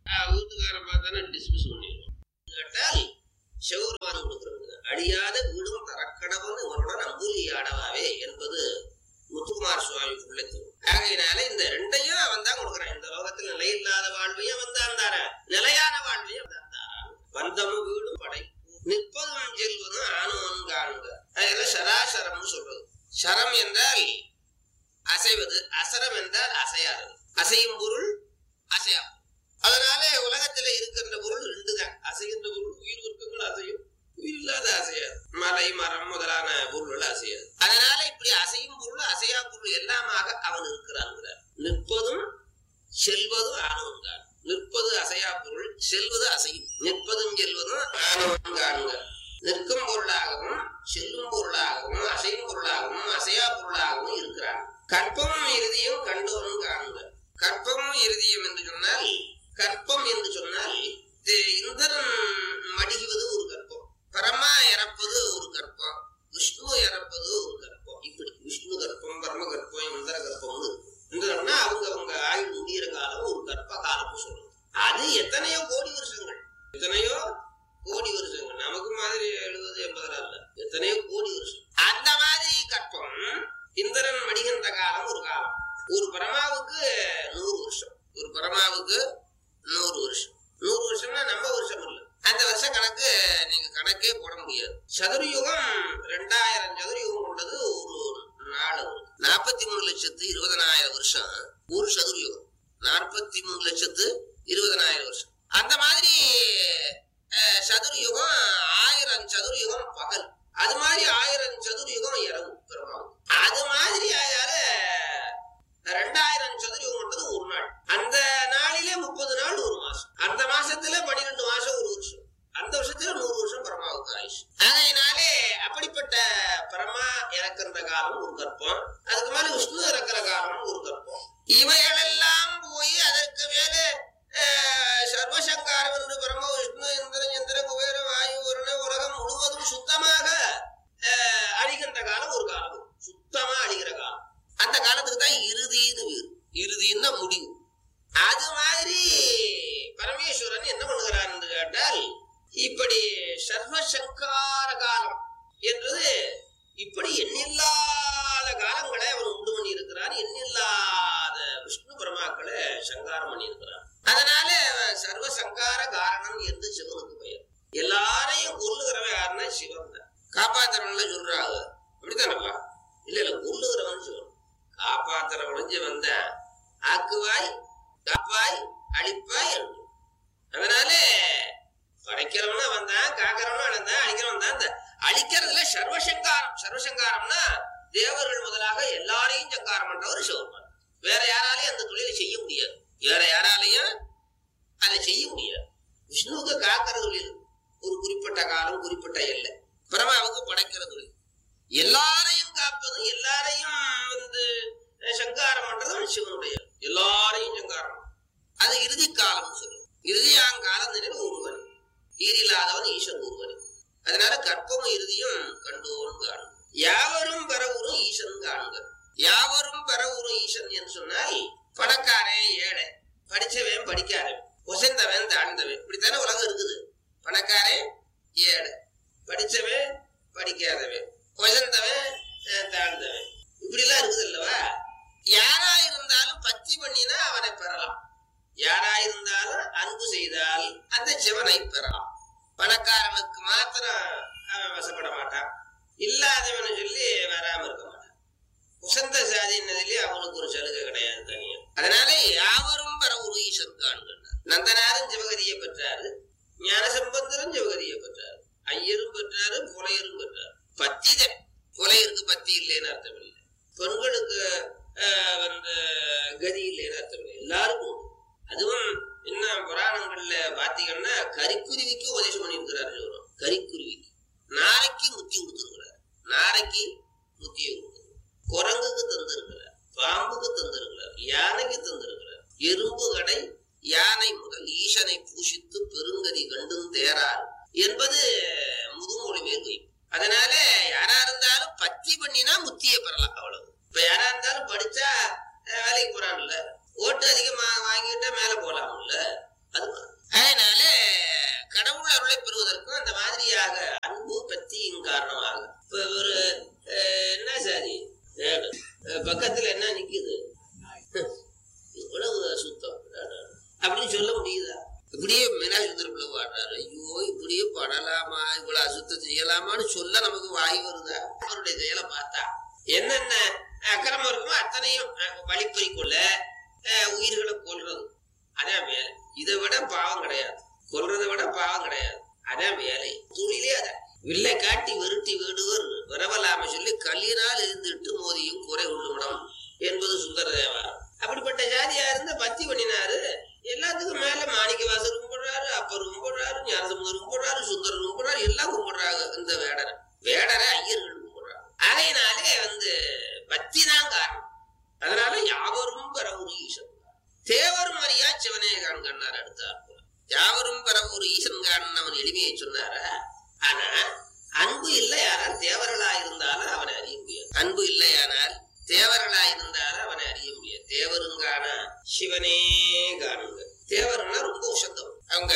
வீட்டுக்காரன் பார்த்தானே டிஸ்மிஸ் பண்ணிடுவோம். கேட்டால் சிவபெருமான் கொடுக்குறவங்க அழியாத வீடும் தரக்கடவுன்னு இவனுடன் அம்பூலி ஆடவாவே என்பது முத்துக்குமார் சுவாமி பிள்ளைத்து. ஆகையினால இந்த ரெண்டையும் அவன் தான் கொடுக்குறான். இந்த லோகத்தில் நிலை இல்லாத வாழ்வையும் அவன் தான் தார, நிலையான வாழ்வையும் அவன் தான் தாரான். பந்தமும் வீடும் படைப்பு நிற்பதும் செல்வதும் ஆணுவன் காணுங்க. அதெல்லாம் சராசரம்னு சொல்றது. சரம் என்றால் அசைவது, அசரம் என்றால் அசையாதது. அசையும் பொருள் அசையா. அதனால உலகத்துல இருக்கின்ற பொருள் ரெண்டு தான். அசைகின்ற பொருள் உயிர் உறுப்புகள் அசையும், உயிர் இல்லாத அசையாது. மலை மரம் முதலான பொருள்கள் அசையாது. அதனால இப்படி அசையும் பொருள் அசையா பொருள் எல்லாமாக அவன் இருக்கிறான். நிற்பதும் செல்வதும் ஆணவன் காண். நிற்பது அசையா பொருள், செல்வது அசையும். நிற்பதும் செல்வதும் ஆணவன் காணுங்க. நிற்கும் பொருளாகவும் செல்லும் பொருளாகவும் அசையும் பொருளாகவும் அசையா பொருளாகவும் இருக்கிறான். கற்பமும் இறுதியும் கண்டோனும் காணுங்க. கற்பமும் இறுதியும் என்று சொன்னால், கற்பம் என்று சொன்னால் இந்திரன் மடிகுவது ஒரு கற்பம், பரமா இறப்பது ஒரு கற்பம், விஷ்ணு இறப்பது ஒரு கற்பம். இப்படி விஷ்ணு கற்பம், பரம கற்பம், இந்திர கற்பம்னு இருக்கு. இந்திரன்னா அவங்க ஆயுள் முடிகிற காலம் ஒரு கற்ப காலம் சொல்றது. அது எத்தனையோ கோடி வருஷங்கள், எத்தனையோ கோடி வருஷங்கள். நமக்கு மாதிரி 70-80 இல்ல, எத்தனையோ கோடி வருஷம். அந்த மாதிரி கற்பம் இந்திரன் மடிகின்ற காலம் ஒரு காலம். ஒரு பரமாவுக்கு 100 வருஷம். ஒரு பரமாவுக்கு 100 வருஷம். 100 வருஷம்னா நம்ம வருஷம் இல்ல. அந்த வருஷ கணக்கு நீங்க கணக்கே போட முடியாது. சதுர்யுகம் 2000 சதுர்யுகம் கொண்டது ஒரு நாள். 43,20,000 வருஷம் ஒரு சதுர்யுகம். 43,20,000 வருஷம். அந்த மாதிரி சதுர்யுகம் 1000 சதுர்யுகம் பகல். அது மாதிரி 1000 சதுர்யுகம் இரவு பெருமாவும். அது மாதிரி 2000 சதுர்யுகம் கொண்டது ஒரு நாள். அந்த நாளிலே 30 நாள் ஒரு மாசம். அந்த மாசத்துல 12 மாசம் ஒரு வருஷம். அந்த வருஷத்துல 100 வருஷம் பரமாவுக்கு ஆயுஷ். அதனாலே அப்படிப்பட்ட பரமா இறக்கின்ற காலம் ஒரு கற்பம், அதுக்கு மேல விஷ்ணு இறக்கிற காலம் ஒரு கற்பம். இவைகளெல்லாம் போய் அதற்கு மேல சர்வசங்காரம் என்று பரம விஷ்ணு இந்திரன் சந்திரன் குபேரன் வாயு வருண உலகம் முழுவதும் சுத்தமாக அழிகின்ற காலம் ஒரு காலம், சுத்தமா அழிகிற காலம். அந்த காலத்துக்கு தான் இறுதின்னு பேரு. இறுதின்னா முடிவு. அது மாதிரி பரமேஸ்வரன் என்ன பண்ணுகிறார் என்று கேட்டால், இப்படி சர்வசங்கார காலம் என்றது இப்படி எண்ணில்லாத காலங்களை அவன் உண்டு பண்ணி இருக்கிறான். எண்ணில்லாத விஷ்ணு பிரமாக்களை சங்காரம் பண்ணி இருக்கிறான். அதனால சர்வசங்கார காரணம் என்று சிவனுக்கு பெயர். எல்லாரையும் கொல்லுகிறவன் யாருன்னா சிவன் தான். காப்பாத்துறவன்ல சொல்றாங்க, அப்படித்தானப்பா? இல்ல கொல்லுகிறவன் சிவன். காப்பாத்துறவன் வந்த ஆக்குவாய் காப்பாய் அழிப்பாய் என்று. அதனால படைக்கிறவனா வந்தான், காக்கிறவனா வந்தான், அழிக்கிறவன் தான். இந்த அழிக்கிறதுல சர்வசங்காரம். சர்வசங்காரம்னா தேவர்கள் முதலாக எல்லாரையும் சங்காரம் பண்றவர் சிவபெருமான். வேற யாராலையும் அந்த தொழிலை செய்ய முடியாது. வேற யாராலையும் அதை செய்ய முடியாது. விஷ்ணுவுக்கு காக்கிற தொழில் ஒரு குறிப்பிட்ட காலம், குறிப்பிட்ட எல்லை. பிரமாவுக்கு படைக்கிற தொழில். எல்லாரையும் காப்பதும் எல்லாரையும் சங்காரம் பண்றதும் சிவனுடைய. எல்லாரையும் சங்காரம் அது இறுதி காலம் சொல்லும். இறுதியாங்காலம் ஒருவன், ஈரில்லாதவன் ஈசன் ஒருவன். அதனால கற்பமும் இறுதியும் கண்டோரும் காணும். யாவரும் பெறவுறும் ஈசன் காணுங்க. யாவரும் பெறவுறும் ஈசன் என்று சொன்னால், பணக்காரன் ஏழை, படிச்சவன் படிக்காதவன், உசைந்தவன் தாழ்ந்தவன், இப்படித்தானே உலகம் இருக்குது. பணக்காரன் ஏழை, படிச்சவன் படிக்காதவன், உசைந்தவன் தாழ்ந்தவன், இப்படி எல்லாம் இருக்குது அல்லவா? யாரா இருந்தாலும் பக்தி பண்ணினா அவனை பெறலாம். யாரா இருந்தாலும் அன்பு செய்தால் அந்த சிவனை பெறலாம். பணக்காரனுக்கு மாத்திரம் அவன் வசப்பட மாட்டான், இல்லாதவனு சொல்லி வராம இருக்க மாட்டான். உசந்த சாதினதிலே அவனுக்கு ஒரு சலுகை கிடையாது தனியா. அதனால யாவரும் பெற ஒரு ஈசன் காண்கின்றார். நந்தனாரும் சிவகதியை பெற்றாரு, ஞானசம்பந்தரும் சிவகதியை பெற்றாரு, ஐயரும் பெற்றாரு, புலையரும் பெற்றாரு. பத்திதான். புலையருக்கு பத்தி இல்லைன்னு அர்த்தம் இல்லை, பெண்களுக்கு கதி இல்லைன்னு அர்த்தம் இல்லை, எல்லாருக்கும். அதுவும் இன்னும் புராணங்கள்ல பாத்தீங்கன்னா கரிக்குருவிக்கு உபதேசம் பண்ணியிருக்கிறாரு சிவரும். கரிக்குருவிக்கு நாரைக்கு முத்தி கொடுத்திருக்கிறார். நாரைக்கு முத்தியை கொடுத்திருக்கிறார். குரங்குக்கு தந்திருக்கிறார், பாம்புக்கு தந்திருக்கிறார், யானைக்கு தந்திருக்கிறார். எறும்பு கடை யானை முதல் ஈசனை பூஷித்து பெருங்கதி கண்டும் தேரார் என்பது முதுமொழி மேல்வை. அதனால யாரா இருந்தாலும் பக்தி பண்ணினா முத்தியை பெறலாம், அவ்வளவு. இப்ப யாரா இருந்தாலும் படிச்சா வேலைக்கு போறான்ல, ஓட்டு அதிகமா வாங்கிட்டா மேல போலாம்ல, அது செய்யலாமா, இவ்வளவு அசுத்தம் செய்யலாமான்னு சொல்ல நமக்கு வாய் வருதா? அவருடைய செயலை பார்த்தா என்னென்ன அக்கிரமம் இருக்குமோ அத்தனையும் வழிப்பறிக்குள்ள உயிர்களை கொல்றது அதான் வேலை. இதை விட பாவம் கிடையாது, கொல்றதை விட பாவம் கிடையாது. அதான் வேலை, தொழிலே அதான். வில்லை காட்டி விருட்டி வீடுவர் விரவலாம சொல்லி கல்லினால் இருந்துட்டு மோதியும் குறை உள்ளுவிடம் என்பது சுந்தர தேவாரம். அப்படிப்பட்ட ஜாதியா இருந்த பக்தி பண்ணினாரு. எல்லாத்துக்கும் மேல மாணிக்க வாசர் கும்பிடுறாரு, அப்பர் கும்பிடுறாரு, ஞானசமுதர் கும்பிடுறாரு, சுந்தரர் கும்பிடுறாரு, எல்லாம் கும்பிடுறாங்க. இந்த வேடரை ஐயர்கள் கும்பிடுறாங்க. அதனாலே பக்தி தான் காரணம். அதனால யாவரும் பெற ஒரு ஈசன் தேவரும் அறியா சிவனே காண்கண்ணார் அடுத்தார். யாவரும் பெற ஒரு ஈசன் காண் அவன் எளிமையை சொன்னாரா? ஆனா அன்பு இல்லையானால் தேவர்களா இருந்தாலும் அவனை அறிய முடியாது. அன்பு இல்லையானால் தேவர்களா இருந்தாலும் அவனை அறிய முடியாது. தேவருங்கான சிவனே காணுங்க. தேவர்னா ரொம்ப உசந்தம். அவங்க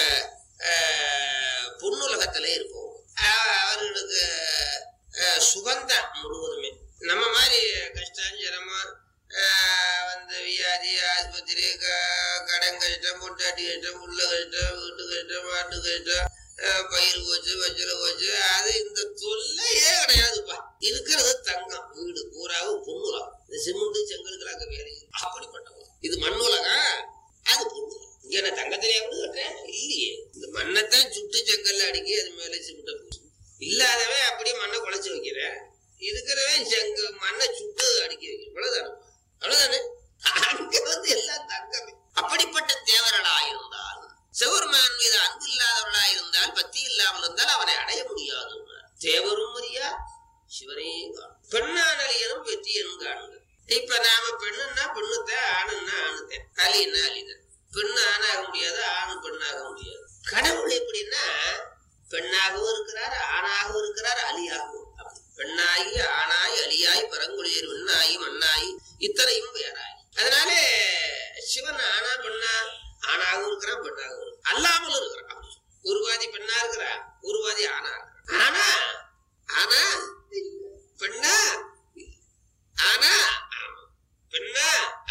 பொன்னுலகத்திலே இருப்போம். அவர்களுக்கு சுகந்தான் முழுவதுமே. நம்ம மாதிரி கஷ்டம் ஜனமா வியாதி ஆஸ்பத்திரி கடன் கஷ்டம் பொட்டாட்டி கஷ்டம் உள்ள கஷ்டம் வீட்டு கஷ்டம் மாட்டு கஷ்டம் பயிர் போச்சு வச்சல போச்சு அது இந்த தொல்லையே கிடையாதுப்பா. இருக்கிறது தங்கம். வீடு பூராவும் பொண்ணுலகம். இந்த சிமெண்ட் செங்கலுக்கு வேலை அப்படிப்பட்டவங்க. இது மண்ணுலகம், அது பொண்ணுலகம். இங்க நான் தங்கத்திலே வந்து கட்டுறேன் இல்லையே. இந்த மண்ணைத்தான் சுட்டு செங்கல்ல அடிக்கி அது மேல சிமெண்ட பூசு. இல்லாதவன் அப்படியே மண்ணை குழைச்சு வைக்கிறேன். இருக்கிறவன் மண்ணை சுட்டு அடிக்க வைக்கிறேன். இவ்வளவுதானே, அவ்வளவுதானே. அங்க எல்லாம் தங்கமே. அப்படிப்பட்ட தேவர்களா இருந்தால், சிவபெருமான் மீது அன்பு இல்லாதவர்களா இருந்தால், பக்தி இல்லாமல் இருந்தால் அவனை அடைய முடியாது. தேவரும் அறியா சிவனே காணும். பெண்ணானலியனும் வெற்றியனும் காணுங்க. இப்ப நாம பெண்ணுன்னா பெண்ணுத்தான், ஆணுன்னா ஆணுத்தேன், அலின்னா அலிதான். பெண்ணு ஆணாக முடியாது, ஆணு பெண்ணாக முடியாது. கடவுள் எப்படின்னா பெண்ணாகவும் இருக்கிறார், ஆணாகவும் இருக்கிறார், அலியாகவும். பெண்ணாகி ஆணாய் அலியாய் பரங்குழியர் விண்ணாயி மண்ணாயி இத்தனையும் வேறாய். அதனால சிவன் ஆனா பெண்ணா ஆணாகவும் இருக்கிறான், பெண்ணாகவும் இருக்கிறான், அல்லாமல் இருக்கிறான். ஒரு வாதி பெண்ணா இருக்கிறான், ஒரு வாதி ஆணா இருக்கிறான். ஆனா ஆனா பெண்ணா ஆனா பெண்ணா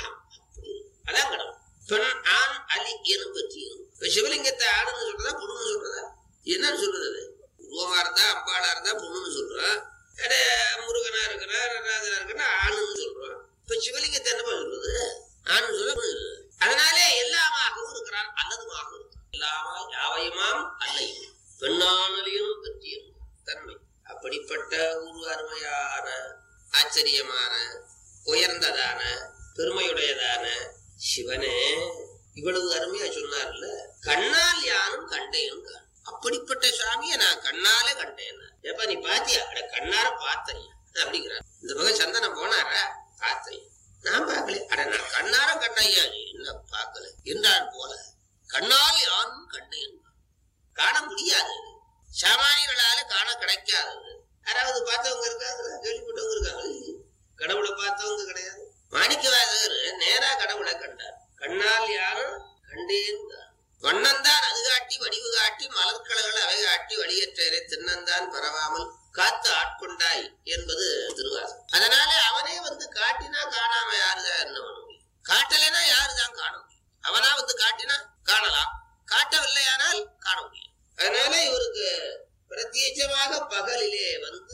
அதான் கடவுள். பெண் ஆண் அலி எனும் பற்றியும். இப்ப சிவலிங்கத்தை ஆணுன்னு சொல்றதா பொண்ணுன்னு சொல்றதா? என்னன்னு சொல்றது? அது உருவமா இருந்தா அம்பாளா இருந்தா பொண்ணுன்னு சொல்றோம், முருகனா இருக்கிறா நடராஜனா இருக்கிறா ஆணுன்னு சொல்றோம். இப்ப சிவலிங்கத்தை என்னப்பா சொல்றது? ஆணுன்னு சொல்ல. அதனாலே எல்லாமாகவும் இருக்கிறான், அல்லதுமாக இருக்கிறான். எல்லாமா யாவையுமாம் அல்லையும் பெண்ணானலியும் பற்றியும் தன்மை. அப்படிப்பட்ட ஒரு அருமையான ஆச்சரியமான உயர்ந்ததான பெருமையுடையதான சிவனே இவ்வளவு அருமையா சொன்னார்ல. கண்ணால் யானும் கண்டேனும் காணும். அப்படிப்பட்ட சுவாமியை நான் கண்ணால கண்டேன். எப்ப நீ பாத்தியா? கண்ணார பார்த்தேன் அப்படிங்கிறார். இந்த பக்கம் சந்தனம் போனாரா? பார்த்தேன். நான் பார்க்கல. நான் கண்ணார கண்டையா, என்ன பார்க்கல என்றால் போல கண்ணால் யானும் கண்டேன். காண முடியாது, சாமானியர்களால காண கிடைக்காதது. யாராவது பார்த்தவங்க இருக்காங்க, கேள்விப்பட்டவங்க இருக்காங்க. கடவுளை பார்த்தவங்க கிடையாது. மாணிக்கவாசகர் நேரா கடவுளை கண்டார். கண்ணால் யாரும் கண்டேன். வண்ணந்தான் அது காட்டி வடிவு காட்டி மலர்கலர்கள் அவை காட்டி வழியற்றே தின்னந்தான் பரவாமல் காத்து ஆட்கொண்டாய் என்பது திருவாசகம். அதனால அவனே காட்டினா காணாம யாருதான் என்ன பண்ண முடியும்? காட்டலைன்னா யாருதான் காண முடியும்? அவனா காட்டினா காணலாம், காட்டவில்லையானால் காண முடியும். அதனால இவருக்கு பிரத்யேகமாக பகலிலே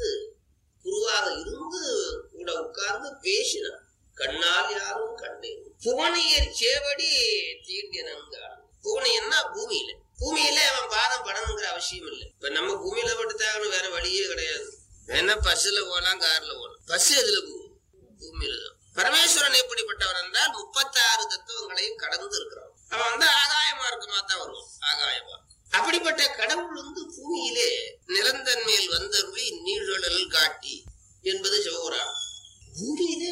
குருவாக இருந்து கூட உட்கார்ந்து பேசினார். கண்ணால் யாரும் கண்டேன் புவனியர் சேவடி தீண்டினான். பூனைன்னா பூமியில, பூமியில அவன் பாதம் படணுங்கிற அவசியம் இல்லை. இப்ப நம்ம பூமியில பட்டுத்தாகணும், வேற வழியே கிடையாது. வேணா பஸ்ல போகலாம், கார்ல போகலாம். பஸ் எதுல போகும்? பூமியில தான். பரமேஸ்வரன் எப்படிப்பட்டவன் என்றால் 36 தத்துவங்களையும் கடந்து இருக்கிறான். அவன் ஆகாய மார்க்கமா தான் வருவான், ஆகாயமா. அப்படிப்பட்ட கடவுள் பூமியிலே நிலந்தன்மையில் வந்தருளி நீழல் காட்டி என்பது சிவபுராணம். பூமியிலே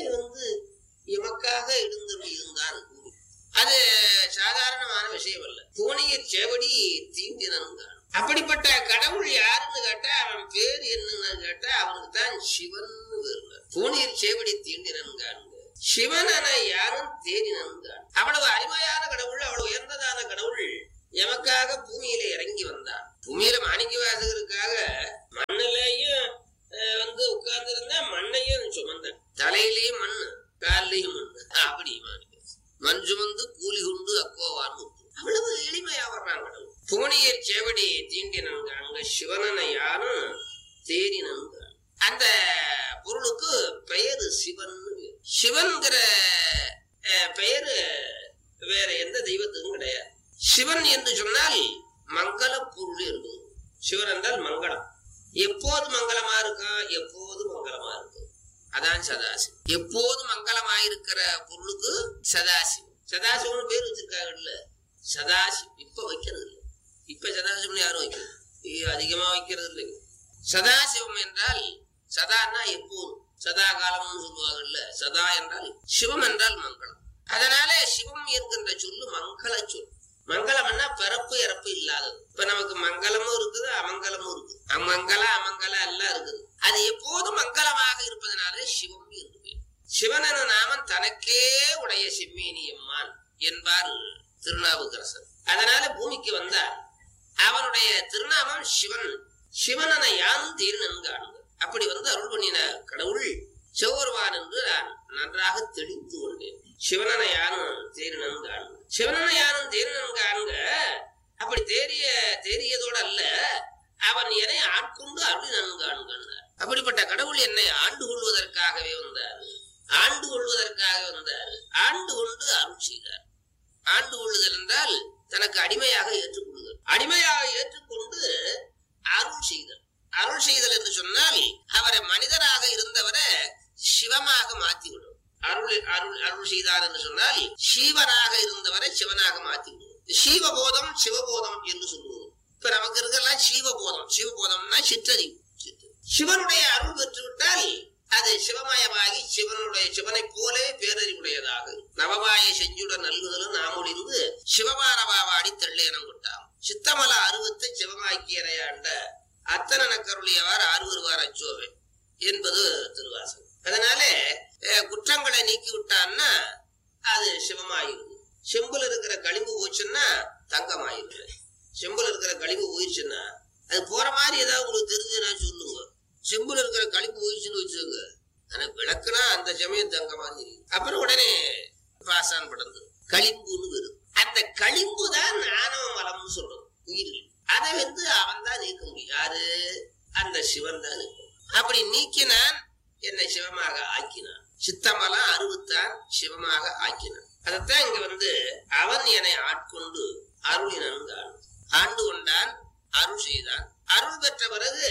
எமக்காக எழுந்தருளி இருந்தான். அது சாதாரணமான விஷயம் அல்ல. பூனையர் சேவடி தீண்டினான். அப்படிப்பட்ட கடவுள் யாருன்னு கேட்டா, அவன் பேர் என்னன்னு கேட்டா, அவனுக்கு தான் சிவன் பேர். பூனையர் சேவடி தீண்டினான். சிவன் யாரும் தேடினான். அவ்வளவு அருமையான கடவுள், அவ்வளவு உயர்ந்ததான கடவுள் எமக்காக பூமியில இறங்கி வந்தான். பூமியில மாணிக்கவாசகருக்காக மண்ணிலையும் உட்கார்ந்து இருந்தா, மண்ணையும் சுமந்தான். தலையிலையும் மண்ணு, காலிலையும் மண்ணு. அப்படி மண் சுமந்து கூலி கொண்டு அக்கோவான். அவ்வளவு எளிமையா வர்றாங்க. புவனியர் சேவடி தீண்டினாங்க. அங்க சிவனனை யானும் தேரினன். அந்த பொருளுக்கு பெயரு சிவன். சிவன்கிற பெயரு வேற எந்த தெய்வத்துக்கும் கிடையாது. சிவன் என்று சொன்னால் மங்கள பொருள் இருக்குது. சிவன் என்றால் மங்களம். எப்போது மங்களமா இருக்கும்? எப்போது மங்களமா இருக்கும். அதான் சதாசிவம். எப்போது மங்களமா இருக்கிற பொருளுக்கு சதாசிவம். சதாசிவம்னு பேர் வச்சிருக்காங்கல்ல. சதாசிவம் இப்ப வைக்கிறது இல்லை. இப்ப சதாசிவம் யாரும் வைக்கிறது அதிகமா வைக்கிறது இல்லைங்க. சதாசிவம் என்றால் சதான்னா எப்போதும், சதா காலம்னு சொல்லுவாங்கல்ல. சதா என்றால் சிவம் என்றால் மங்களம். அதனால சிவம் என்கின்ற சொல்லு மங்கள சொல். மங்களம்னா பிறப்பு இறப்பு இல்லாதது. இப்ப நமக்கு மங்களமும் இருக்குது, அமங்கலமும் இருக்குது. அமங்கலம் எல்லாம் இருக்குது. அது எப்போதும் மங்களமாக இருப்பதனாலே சிவம் என்று. சிவன் என நாமம் தனக்கே உடைய செம்மேனியம்மான் என்பார் திருநாவுக்கரசர். அதனால பூமிக்கு வந்தார். அவனுடைய திருநாமம் சிவன். சிவனன யானும் தீர்னன்காணுங்க. அப்படி வந்து அருள் பண்ணின கடவுள் சிவபெருமான் என்று நான் நன்றாக தெளிந்து கொண்டேன். சிவனன யானும் தீர்னன்காணுங்க. சிவனன யானும் தீர்னன்காணுங்க. அப்படி தேறியதோடு அல்ல, அவன் என்னை ஆட்கொண்டு அருள் நன்காணுங்க. அப்படிப்பட்ட கடவுள் என்னை ஆண்டு கொள்வதற்காகவே வந்தார். ஆண்டு கொள்வதற்காக வந்தார். ஆண்டு கொண்டு அருள் செய்தார். ஆண்டு கொள்ளுதல் என்றால் தனக்கு அடிமையாக ஏற்றுக்கொள்ளுதல். அடிமையாக ஏற்றுக்கொண்டு அருள் செய்தல். அருள் செய்தல் என்று சொன்னால் அவரை மனிதராக இருந்தவரை சிவமாக மாற்றிவிடும். அருள் செய்தார் என்று சொன்னால் சிவனாக இருந்தவரை சிவனாக மாற்றிவிடும். சிவபோதம் சிவபோதம் என்று சொல்லுவோம். இப்ப நமக்கு இருக்கலாம் சிவபோதம். சிவபோதம்னா சிற்றறிவு. சிவனுடைய அருள் பெற்றுவிட்டால் அது சிவமயமாகி சிவனை போலே பேரறிவுடையதாக நவமாய செஞ்சுட நல்குதலும் நாமொழிந்து சிவமானவாடி தெள்ளேனம் கொட்டாம். சித்தமல அருவத்தை சிவமாக்கியறையாண்ட அத்தன கருளியவார் ஆறுவருவார் அச்சோவே என்பது திருவாசகம். அதனால குற்றங்களை நீக்கி விட்டான்னா அது சிவமாயிருது. செம்புல இருக்கிற களிம்பு போச்சுன்னா தங்கமாயிருது. செம்புல இருக்கிற களிம்பு போயிடுச்சுன்னா அது போற மாதிரி ஏதாவது உங்களுக்கு தெரிஞ்சுன்னா சொல்லுங்க. செம்புல இருக்கிற களிம்பு போயிடுச்சுன்னு வச்சுக்கோங்க, ஆனா விளக்குனா அந்த சமயம் தங்கமா தெரியும். அப்புறம் உடனே பாசான் படந்து களிம்புன்னு வருது. அந்த களிம்பு தான் ஞானவ மலம்னு சொல்றோம் உயிரில். அதை வந்து அவன் தான் நீக்க முடியும். யாரு? அந்த சிவன் தான் நீக்கும். அப்படி நீக்கினான், என்னை சிவமாக ஆக்கினான். சித்தமலாம் அருவத்தான் சிவமாக ஆக்கினான். அதைத்தான் இங்க வந்து அவன் என்னை ஆட்கொண்டு அருளினான். ஆண்டு கொண்டான், அருள் செய்தான். அருள் பெற்ற பிறகு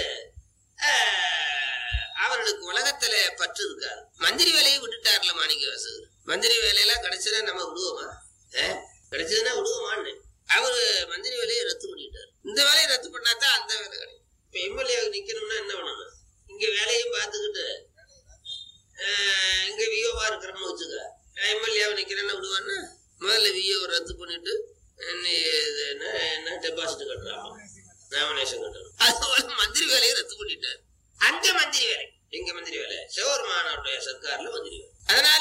அவர்களுக்கு உலகத்துல பற்று இருக்காது. மந்திரி வேலையை விட்டுட்டார்ல மாணிக்கவாசகர். மந்திரி வேலையெல்லாம் கிடைச்சதா நம்ம விடுவோமா? கிடைச்சதுன்னா விடுவோமான்னு அவரு மந்திரி வேலையை ரத்து பண்ணிட்டாரு. இந்த வேலையை ரத்து பண்ணாதான் அந்த வேலை கிடைக்கும். இப்ப எம்எல்ஏ நிக்கணும்னா என்ன பண்ணணும்? இங்க வேலையும் பார்த்துக்கிட்டு இங்க விஓவா இருக்கிறோம்னு வச்சுக்க, எம்எல்ஏவை நிக்கிறேன்னு விடுவான்னா முதல்ல விஓவை ரத்து பண்ணிட்டு என்ன டெபாசிட் கட்டுறாங்க, நாமினேஷன் கட்டணும். அதுபோல மந்திரி வேலையை ரத்து பண்ணிட்டாரு. அந்த மந்திரி வேலை எங்க மந்திரி வேலை? சிவபெருமானுடைய சர்க்கார்ல மந்திரி வேலை. அதனால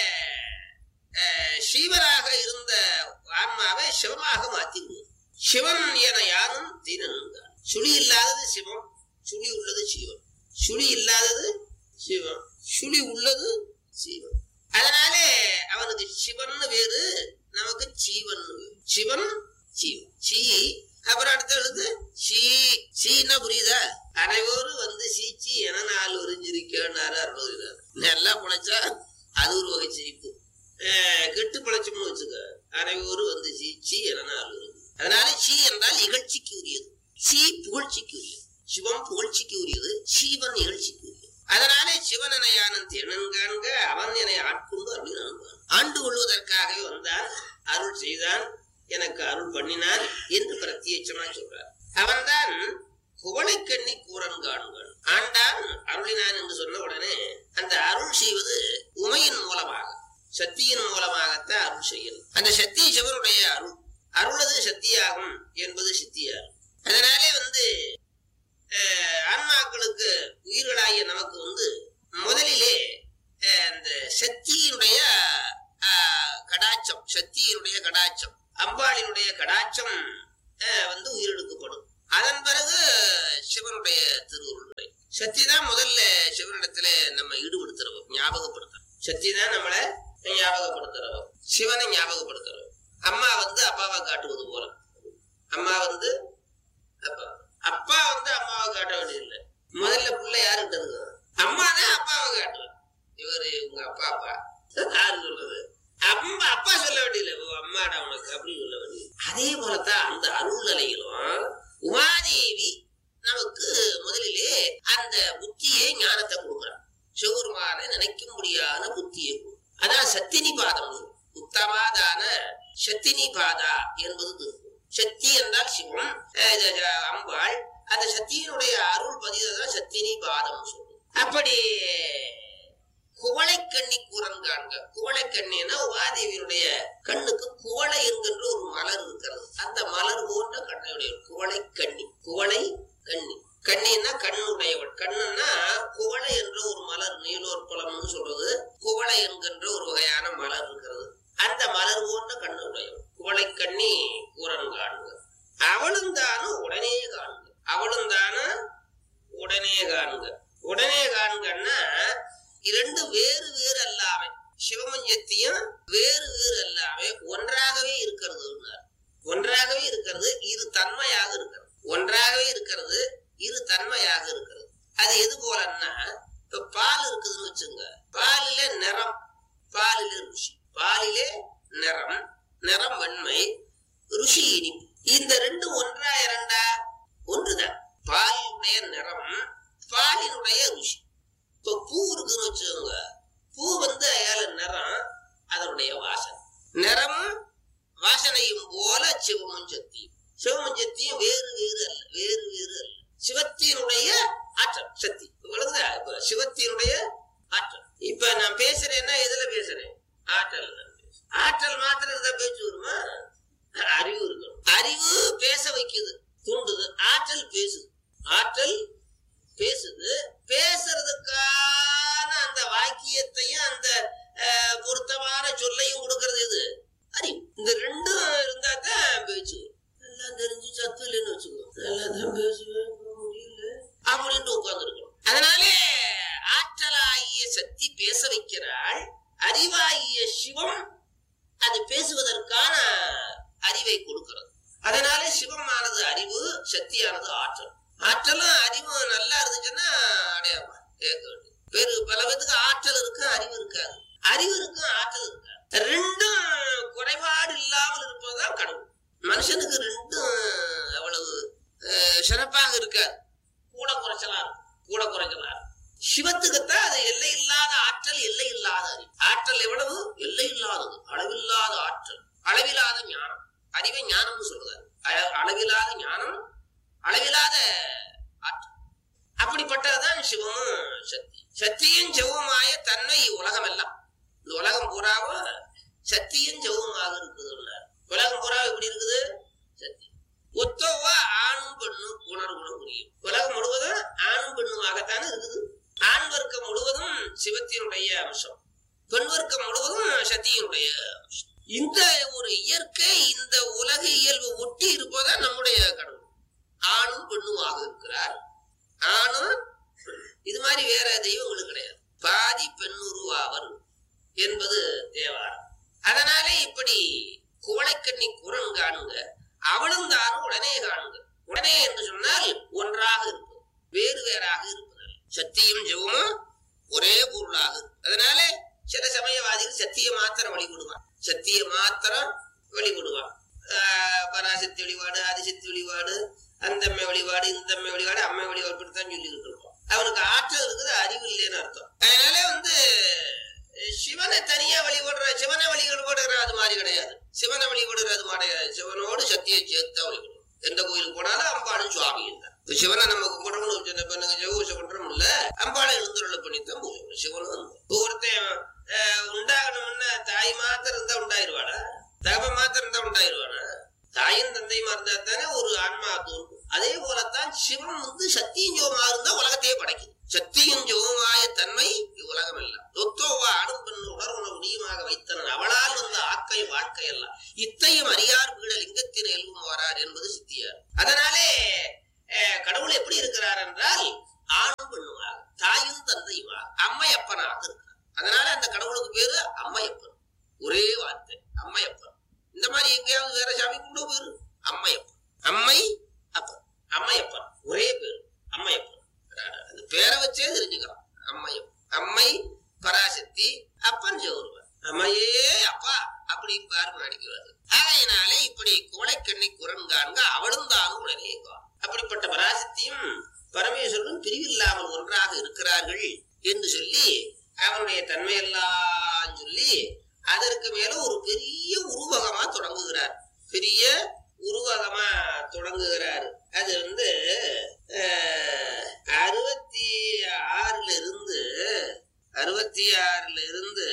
சிவராக இருந்த ஆன்மாவை சிவமாக மாத்திடுவோம். சிவன் என யாரும் தீனன்கான். சுழி இல்லாதது சிவம், சுழி உள்ளது சிவம். சுழி இல்லாதது சிவம், சுழி உள்ளது சிவம். அதனாலே அவனுக்கு சிவன் வேறு, நமக்கு ஜீவன் வேறு. சிவன் ஜீவன். சி அப்புறம் அடுத்த எழுது சி. சீன்னா புரியுதா? அனைவரும் வந்து சீச்சி என நாள் உறிஞ்சிருக்காரு அருள்கிறார். நல்லா பிழைச்சா அது ஒரு வகை சிரிப்பு. கெட்டு பிழைச்சோம்னு வச்சுக்க, அனைவரும் வந்து சீச்சி என நாள் உறிஞ்சி. அதனால சி என்றால் இகழ்ச்சிக்கு உரியது, சி புகழ்ச்சிக்கு உரியது. சிவம் புகழ்ச்சிக்கு உரியது, சீவன் இகழ்ச்சிக்கு உரியது. அதனாலே சிவன் என யானும் திறனன்காண்க அவன் என்னை ஆட்கொண்டு அருள் ஆண்டு கொள்வதற்காகவே வந்தான், அருள் செய்தான், எனக்கு அருள் பண்ணினான் என்று பிரத்யட்சமா சொல்றார். அவன்தான் குவளைக்கண்ணி கூறன் காணுங்கள். ஆண்டான் அருளினான் என்று சொன்ன உடனே அந்த அருள் செய்வது உமையின் மூலமாக, சக்தியின் மூலமாகத்தான் அருள் செய்யணும். அந்த சக்தி சிவனுடைய அருள். அருளது சக்தியாகும் என்பது சித்தியாகும். அதனாலே வந்து ஆன்மாக்களுக்கு உயிர்களாகிய நமக்கு வந்து முதலிலே அந்த சக்தியினுடைய கடாட்சம், சக்தியினுடைய கடாட்சம், அம்பாளினுடைய கடாட்சம் வந்து உயிரெடுக்கப்படும். அதன் பிறகு சிவனுடைய திருவுருளை. சக்தி தான் முதல்ல சிவனிடத்துல நம்ம ஈடுபடுத்துறோம், ஞாபகப்படுத்துறோம். சக்தி தான் நம்மளை ஞாபகப்படுத்துறோம், சிவனை ஞாபகப்படுத்துறோம். அம்மா வந்து அப்பாவை காட்டுவது போல, அம்மா வந்து அப்பா. அப்பா அம்மாவை காட்ட வேண்டியதில்லை. முதல்ல பிள்ளை யாருக்கிட்ட இருக்கும்? அம்மா தான் அப்பாவை காட்டுவார். இவரு உங்க அப்பா யாரு சொல்றது? அப்பா சொல்ல வேண்டியதில்லை, அம்மாடா உனக்கு அப்படின்னு சொல்ல வேண்டியது. அதே போலத்தான் அந்த அருள் நிலையிலும் உமாதேவி நமக்கு முதலிலே அந்த புத்தியை ஞானத்தை கொடுக்குறான். சிவருமான நினைக்க முடியாத புத்தியை. அதான் சத்தினி பாதம். உத்தமாதான சத்தினி பாதா என்பது திருக்கும். சக்தி என்றால் சிவம், அம்பாள். அந்த சக்தியினுடைய அருள் பதிதான் சத்தினி பாதம் சொல்லும். அப்படி குவளைக்கண்ணி கூறன் காண்க. குவளைக்கண்ணின்னா உமாதேவியினுடைய கண்ணுக்கு குவளை என்கின்ற ஒரு மலர் இருக்கிறது. அந்த மலர் போன்ற கண்ணையுடைய குவளைக்கண்ணி. குவளை கண்ணி. கண்ணின்னா கண்ணுடையவள். கண்ணுன்னா குவளை என்ற ஒரு மலர், நீலோர் பழம்னு சொல்றது. குவளை என்கின்ற ஒரு வகையான மலர் இருக்கிறது. அந்த மலர் போன்ற கண்ணுடையவள் குவளை கண்ணி கூறன் காண்க. அவளும் தானும் உடனே காண்க. அவளும் தானும் உடனே காண்க. உடனே காண்கன்னா இரண்டு வேறு வேறு அல்லாமே, சிவமஞ்சத்தையும் வேறு வேறு அல்லாமே ஒன்றாகவே இருக்கிறது. ஒன்றாகவே இருக்கிறது, இரு தன்மையாக இருக்கிறது. ஒன்றாகவே இருக்கிறது, இரு தன்மையாக இருக்கிறது. அது எது போலன்னா, இப்ப பால் இருக்குதுன்னு வச்சுங்க. பாலிலே நிறம், பாலிலே ருசி. பாலிலே நிறம், நிறம் வெண்மை, ருசி இனிப்பு. இந்த ரெண்டு ஒன்றா இரண்டா? ஒன்றுதான். பாலினுடைய நிறம், பாலினுடைய ருசி. இப்ப பூ இருக்குன்னு வச்சுக்கோங்க. பூ அயால நிறம், அதனுடைய வாசனை. நிறமும் வாசனையும் போல சிவமும் சக்தியும். சிவமும் சக்தியும் வேறு வேறு அல்ல, வேறு வேறு அல்ல. சிவத்தினுடைய ஆற்றல் சக்தி. விளங்குதா? இப்ப சிவத்தினுடைய ஆற்றல். இப்ப நான் பேசுறேன்னா எதுல பேசுறேன்? ஆற்றல். ஆற்றல் மாத்திரம் இருந்தா பேச்சு வருமா? அறிவு இருக்கணும். அறிவு பேச வைக்குது, தூண்டுது. ஆற்றல் பேசுது. ஆற்றல் பேசுது. பேசுறதுக்கான அந்த வாக்கியத்தையும் அந்த பொருத்தமான சொல்லையும் கொடுக்கறது எது? அறிவு. இந்த ரெண்டும் இருந்தா தான் பேச்சு. எல்லாம் தெரிஞ்சு சத்து இல்லைன்னு வச்சுக்கோ, எல்லாத்தையும் பேசுவேன் முடியல அப்படின்ட்டு உட்கார்ந்து இருக்கணும். அதனாலே ஆற்றலாகிய சக்தி பேச வைக்கிறாள். அறிவாகிய சிவம் அது பேசுவதற்கான அறிவை கொடுக்கிறது. அதனாலே சிவமானது அறிவு, சக்தியானது ஆற்றல். ஆற்றலும் அறிவும் நல்லா இருந்துச்சுன்னா அடையாம கேட்க வேண்டும். பல பேருக்கு ஆற்றல் இருக்கு, அறிவு இருக்காது. அறிவு இருக்கும், ஆற்றல் இருக்காது. ரெண்டும் குறைபாடு இல்லாமல் இருப்பதுதான் கடவுள். மனுஷனுக்கு ரெண்டும் அவ்வளவு சிறப்பாக இருக்காது, கூட குறைச்சலா இருக்கும், கூட குறைச்சலா இருக்கும். சிவத்துக்குத்தான் அது எல்லை இல்லாத ஆற்றல், எல்லை இல்லாத அறிவு. ஆற்றல் எவ்வளவு? எல்லை இல்லாதது, அளவில்லாத ஆற்றல், அளவில்லாத ஞானம். அறிவை ஞானம்னு சொல்றாரு. அளவில்லாத ஞானம், அளவில்லாத ஆற்றல். அப்படிப்பட்டதுதான் சிவமும் சக்தி. சக்தியும் ஜெவமாய தன்மை உலகம் எல்லாம். இந்த உலகம் பூராவும் சக்தியும் ஜெவமாக இருக்குது. உலகம் பூரா எப்படி இருக்குது? சக்தி. ஒத்தவா ஆணும் பெண்ணும் உணர்வுணம் புரியும். உலகம் முழுவதும் ஆணும் பெண்ணுமாகத்தானே இருக்குது. ஆண் வர்க்கம் முழுவதும் சிவத்தினுடைய அம்சம், பெண் வர்க்கம் முழுவதும் சக்தியினுடைய அம்சம். இந்த ஒரு இயற்கை, இந்த உலக இயல்பு ஒட்டி இருப்பதான் நம்முடைய கடவுள். ஆணும் பெண்ணுமாக இருக்கிறார். ஆணும் இது மாதிரி வேற தெய்வங்களுக்கு கிடையாது. பாதி பெண்ணுருவாவர் என்பது தேவாரம். அதனாலே இப்படி குவளைக்கண்ணி குரன் காணுங்க. அவளும் தானும் உடனே காணுங்க. உடனே என்று சொன்னால் ஒன்றாக இருப்பது, வேறு வேறாக இருப்பது. சத்தியும் ஜெவமும் ஒரே பொருளாக. அதனால சில சமயவாதிகள் சத்திய மாத்திரம் வழிபடுவான். சத்திய மாத்திரம் வழிபடுவான். பராசக்தி வழிபாடு, ஆதிசக்தி வழிபாடு, அந்தம்மை வழிபாடு, இந்தம்மை வழிபாடு, அம்மை வழிபாடு இப்படித்தான் சொல்லிக்கிட்டு இருப்போம். அவனுக்கு ஆற்றல் இருக்குது, அறிவு இல்லைன்னு அர்த்தம். அதனால சிவனை தனியா வழிபடுற, சிவனை வழிபடுற அது மாதிரி கிடையாது. சிவனை வழிபடுற அது மாதிரி கிடையாது. சிவனோடு சக்தியை சேர்த்தா வழிபடுவோம். எந்த கோயிலுக்கு போனாலும் அம்பாளும் சுவாமியும் தான். சிவனை நம்ம கும்பிடணும்னு ஜெவூசை பண்றோம் இல்ல, அம்பாளை எழுந்துருளை பண்ணித்தான் பூஜை. சிவனும் ஒவ்வொருத்தையும் உண்டாகணும்னா தாய் மாத்திரம் இருந்தா உண்டாயிருவாடா? தகவ மாத்திரம் இருந்தா உண்டாயிருவானா? தாயும் தந்தையுமா இருந்தா தானே ஒரு ஆன்மா தோன்றும். அதே போலத்தான் சிவம் சக்தியும் ஜோகமா இருந்தா உலகத்தையே படைக்குது. சக்தியும் ஜோகமாய தன்மை இவ்வுலகம் எல்லாம். தொத்தோவா அணும் பெண்ணு உணர்வுண முடியுமாக வைத்தனன் அவளால் ஆக்கை வாழ்க்கை எல்லாம் இத்தையும் அறியார் வீட லிங்கத்தின் எல்வும் வரார் என்பது சித்தியார். அதனாலே கடவுள் எப்படி இருக்கிறார் என்றால் ஆணும் பெண்ணுமாக, தாயும் தந்தையுமாக, அம்மையப்பனாக இருக்கிறார். அதனால அந்த கடவுளுக்கு பேரு அம்மையப்பன். ஒரே வார்த்தை அம்மையப்பன். இந்த மாதிரி எங்கேயாவது வேற சாமி கொண்டு பேரு அம்மையப்பன். அம்மை அப்பன், அம்மையப்பன் ஒரே பேர் அம்மையப்பன். அந்த பேரை வச்சே தெரிஞ்சுக்கலாம். அம்மையம், அம்மை பராசக்தி, அப்பன் சிவருவன். அம்மையே அப்பா அப்படின்னு பாரு நடிக்கிறது. ஆகையினாலே இப்படி கோழைக்கண்ணி குரன் காண்க அவளும் தானும் உடனேவா. அப்படிப்பட்ட பராசக்தியும் பரமேஸ்வரனும் பிரிவில்லாமல் ஒன்றாக இருக்கிறார்கள் என்று சொல்லி அவனுடைய தன்மையெல்லாம் சொல்லி அதற்கு மேல ஒரு பெரிய உருவகமா தொடங்குகிறார். பெரிய உருவகமா தொடங்குகிறார். அது 66ல இருந்து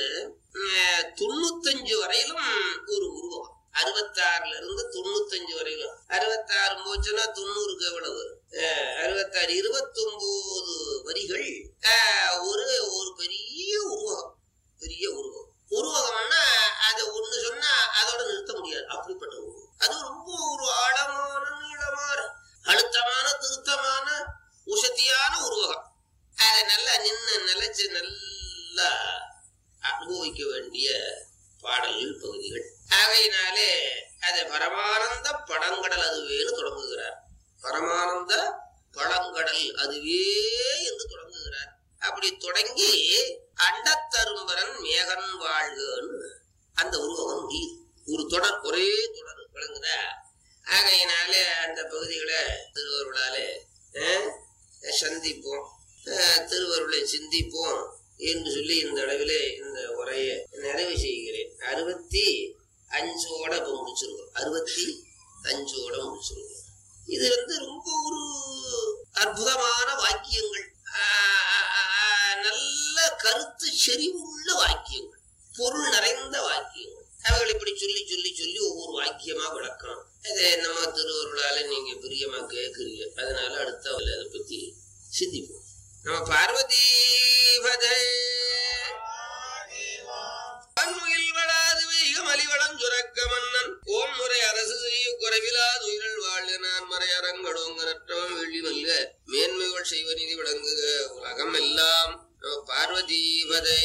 95 வரையிலும் ஒரு உருவகம். 66ல இருந்து 95 வரையிலும். 66 போச்சுன்னா 90க்கு எவ்வளவு? 66 29 வரிகள். ஒரு பெரிய உருவகம். பெரிய உருவகம். உருவகம்னா அதை ஒண்ணு சொன்னா அதோட நிறுத்த முடியாது. அப்படிப்பட்ட உருவகம். அது ரொம்ப ஒரு ஆழமான நீளமான அழுத்தமான திருத்தமான உசத்தியான உருவகம். அதை நல்லா நிலைச்சு நல்லா அனுபவிக்க வேண்டிய பாடல்கள் பகுதிகள். ஆகையினாலே அதை பரமானந்த பழங்கடல் அதுவேன்னு தொடங்குகிறார். பரமானந்த பழங்கடல் அதுவே என்று தொடங்குகிறார். அப்படி தொடங்கி அண்டத்தரும்பரன் மேகன் வாழ்கன்னு அந்த உருவகம் முடியுது. ஒரு தொடர், ஒரே தொடர் விளங்குதா? ஆகையினாலே அந்த பகுதிகளை திருவருளாலே சந்திப்போம், திருவருளை சிந்திப்போம் என்று சொல்லி இந்த அளவிலே இந்த உரையை நிறைவு செய்கிறேன். 65ஓட இப்ப முடிச்சிருக்கோம். 65ஓட முடிச்சிருக்கோம். இது ரொம்ப ஒரு அற்புதமான வாக்கியங்கள், நல்ல கருத்து செறிவுள்ள வாக்கியங்கள், பொருள் நிறைந்த வாக்கியங்கள். அவர்கள் இப்படி சொல்லி சொல்லி சொல்லி ஒவ்வொரு வாக்கியமா விளக்கணும். அதை நம்ம திருவருளால நீங்க பிரியமா கேட்குறீங்க. அதனால அடுத்த அதை பத்தி சிந்திப்போம். நம்ம பார்வதி வளாது வைக மலிவளம் சுரக்க மன்னன் ஓம் முறை அரசு செய்ய குறைவிலாது உயிர்கள் வாழ் நான் மறை அரங்கடோங்க நற்றவன் வெள்ளி மல்க மேன்மைகள் செய்வ நிதி விளங்குக உலகம் எல்லாம் பார்வதிபதே.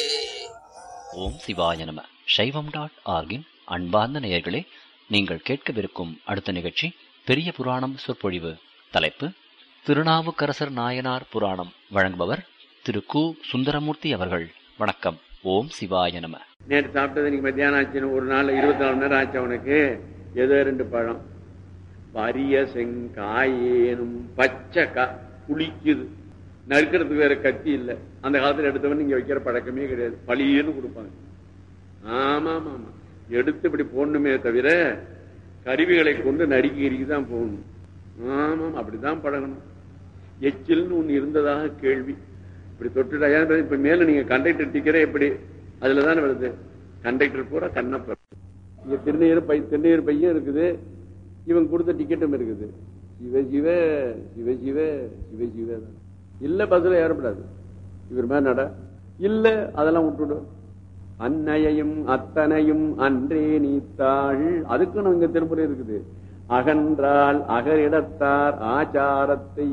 ஓம் சிவாய நம. சைவம்.org-இன் அன்பார்ந்த நேயர்களே, நீங்கள் கேட்கவிருக்கும் அடுத்த நிகழ்ச்சி பெரிய புராணம் சொற்பொழிவு. தலைப்பு திருநாவுக்கரசர் நாயனார் புராணம். வழங்குபவர் திரு கு. சுந்தரமூர்த்தி அவர்கள். வணக்கம். ஓம் சிவாய நம. நேற்று சாப்பிட்டது இன்னைக்கு மத்தியானம் ஆச்சுன்னு ஒரு நாள் 24 மணி நேரம் ஆச்சு. அவனுக்கு ஏதோ 2 பழம், வரிய செங்காயேனும் பச்சை குளிக்குது. நறுக்கிறதுக்கு வேற கத்தி இல்லை. அந்த காலத்துல எடுத்தவன் இங்க வைக்கிற பழக்கமே கிடையாது. பழியன்னு கொடுப்பாங்க. ஆமா ஆமா ஆமா, எடுத்து இப்படி போடணுமே தவிர கருவிகளை கொண்டு நறுக்கி தான் போகணும். ஆமாம், அப்படிதான் பழகணும். எச்சில்னு ஒண்ணு இருந்ததாக கேள்வி. இப்படி தொட்டுட்டா இப்ப மேல நீங்க கண்டக்டர் டிக்கரே எப்படி அதுலதானே வருது. கண்டக்டர் பூரா கண்ணப்பர். இங்க திருநீர் பையன் இருக்குது, இவன் கொடுத்த டிக்கெட்டும் இருக்குது. சிவஜிவ சிவஜிவ சிவஜிவ தான். இல்ல பஸ்ல ஏறப்படாது. இவர் மேல நட இல்ல, அதெல்லாம் விட்டுடும். அன்னையையும் அத்தனையும் அன்றே நீத்தாள். அதுக்கு இங்க திருமுறை இருக்குது. அகன்றால் அகரிடத்தார் ஆச்சாரத்தை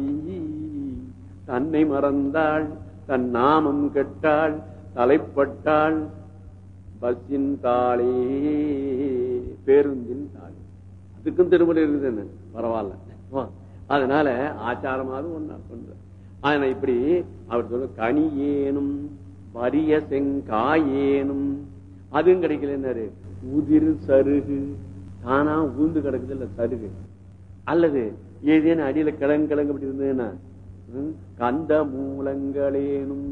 தன்னை மறந்தாள், தன் நாமம் கெட்டாள், தலைப்பட்டாள் பஸ்ஸின் தாளே பேருந்தின் தாளே. அதுக்கும் திருமுறை இருக்குது. என்ன பரவாயில்ல. அதனால ஆச்சாரமாவது ஒன்னா பண்ற. ஆனா இப்படி அவர் சொல்ல கனியேனும் வரிய செங்காயேனும் அதுவும் கிடைக்கல. என்னாரு உதிர் சருகு தானா ஊந்து கிடக்குது இல்ல சருகு, அல்லது ஏதேனும் அடியில கிழங்கு அப்படி இருந்ததுன்னா கந்த மூலங்களேனும்.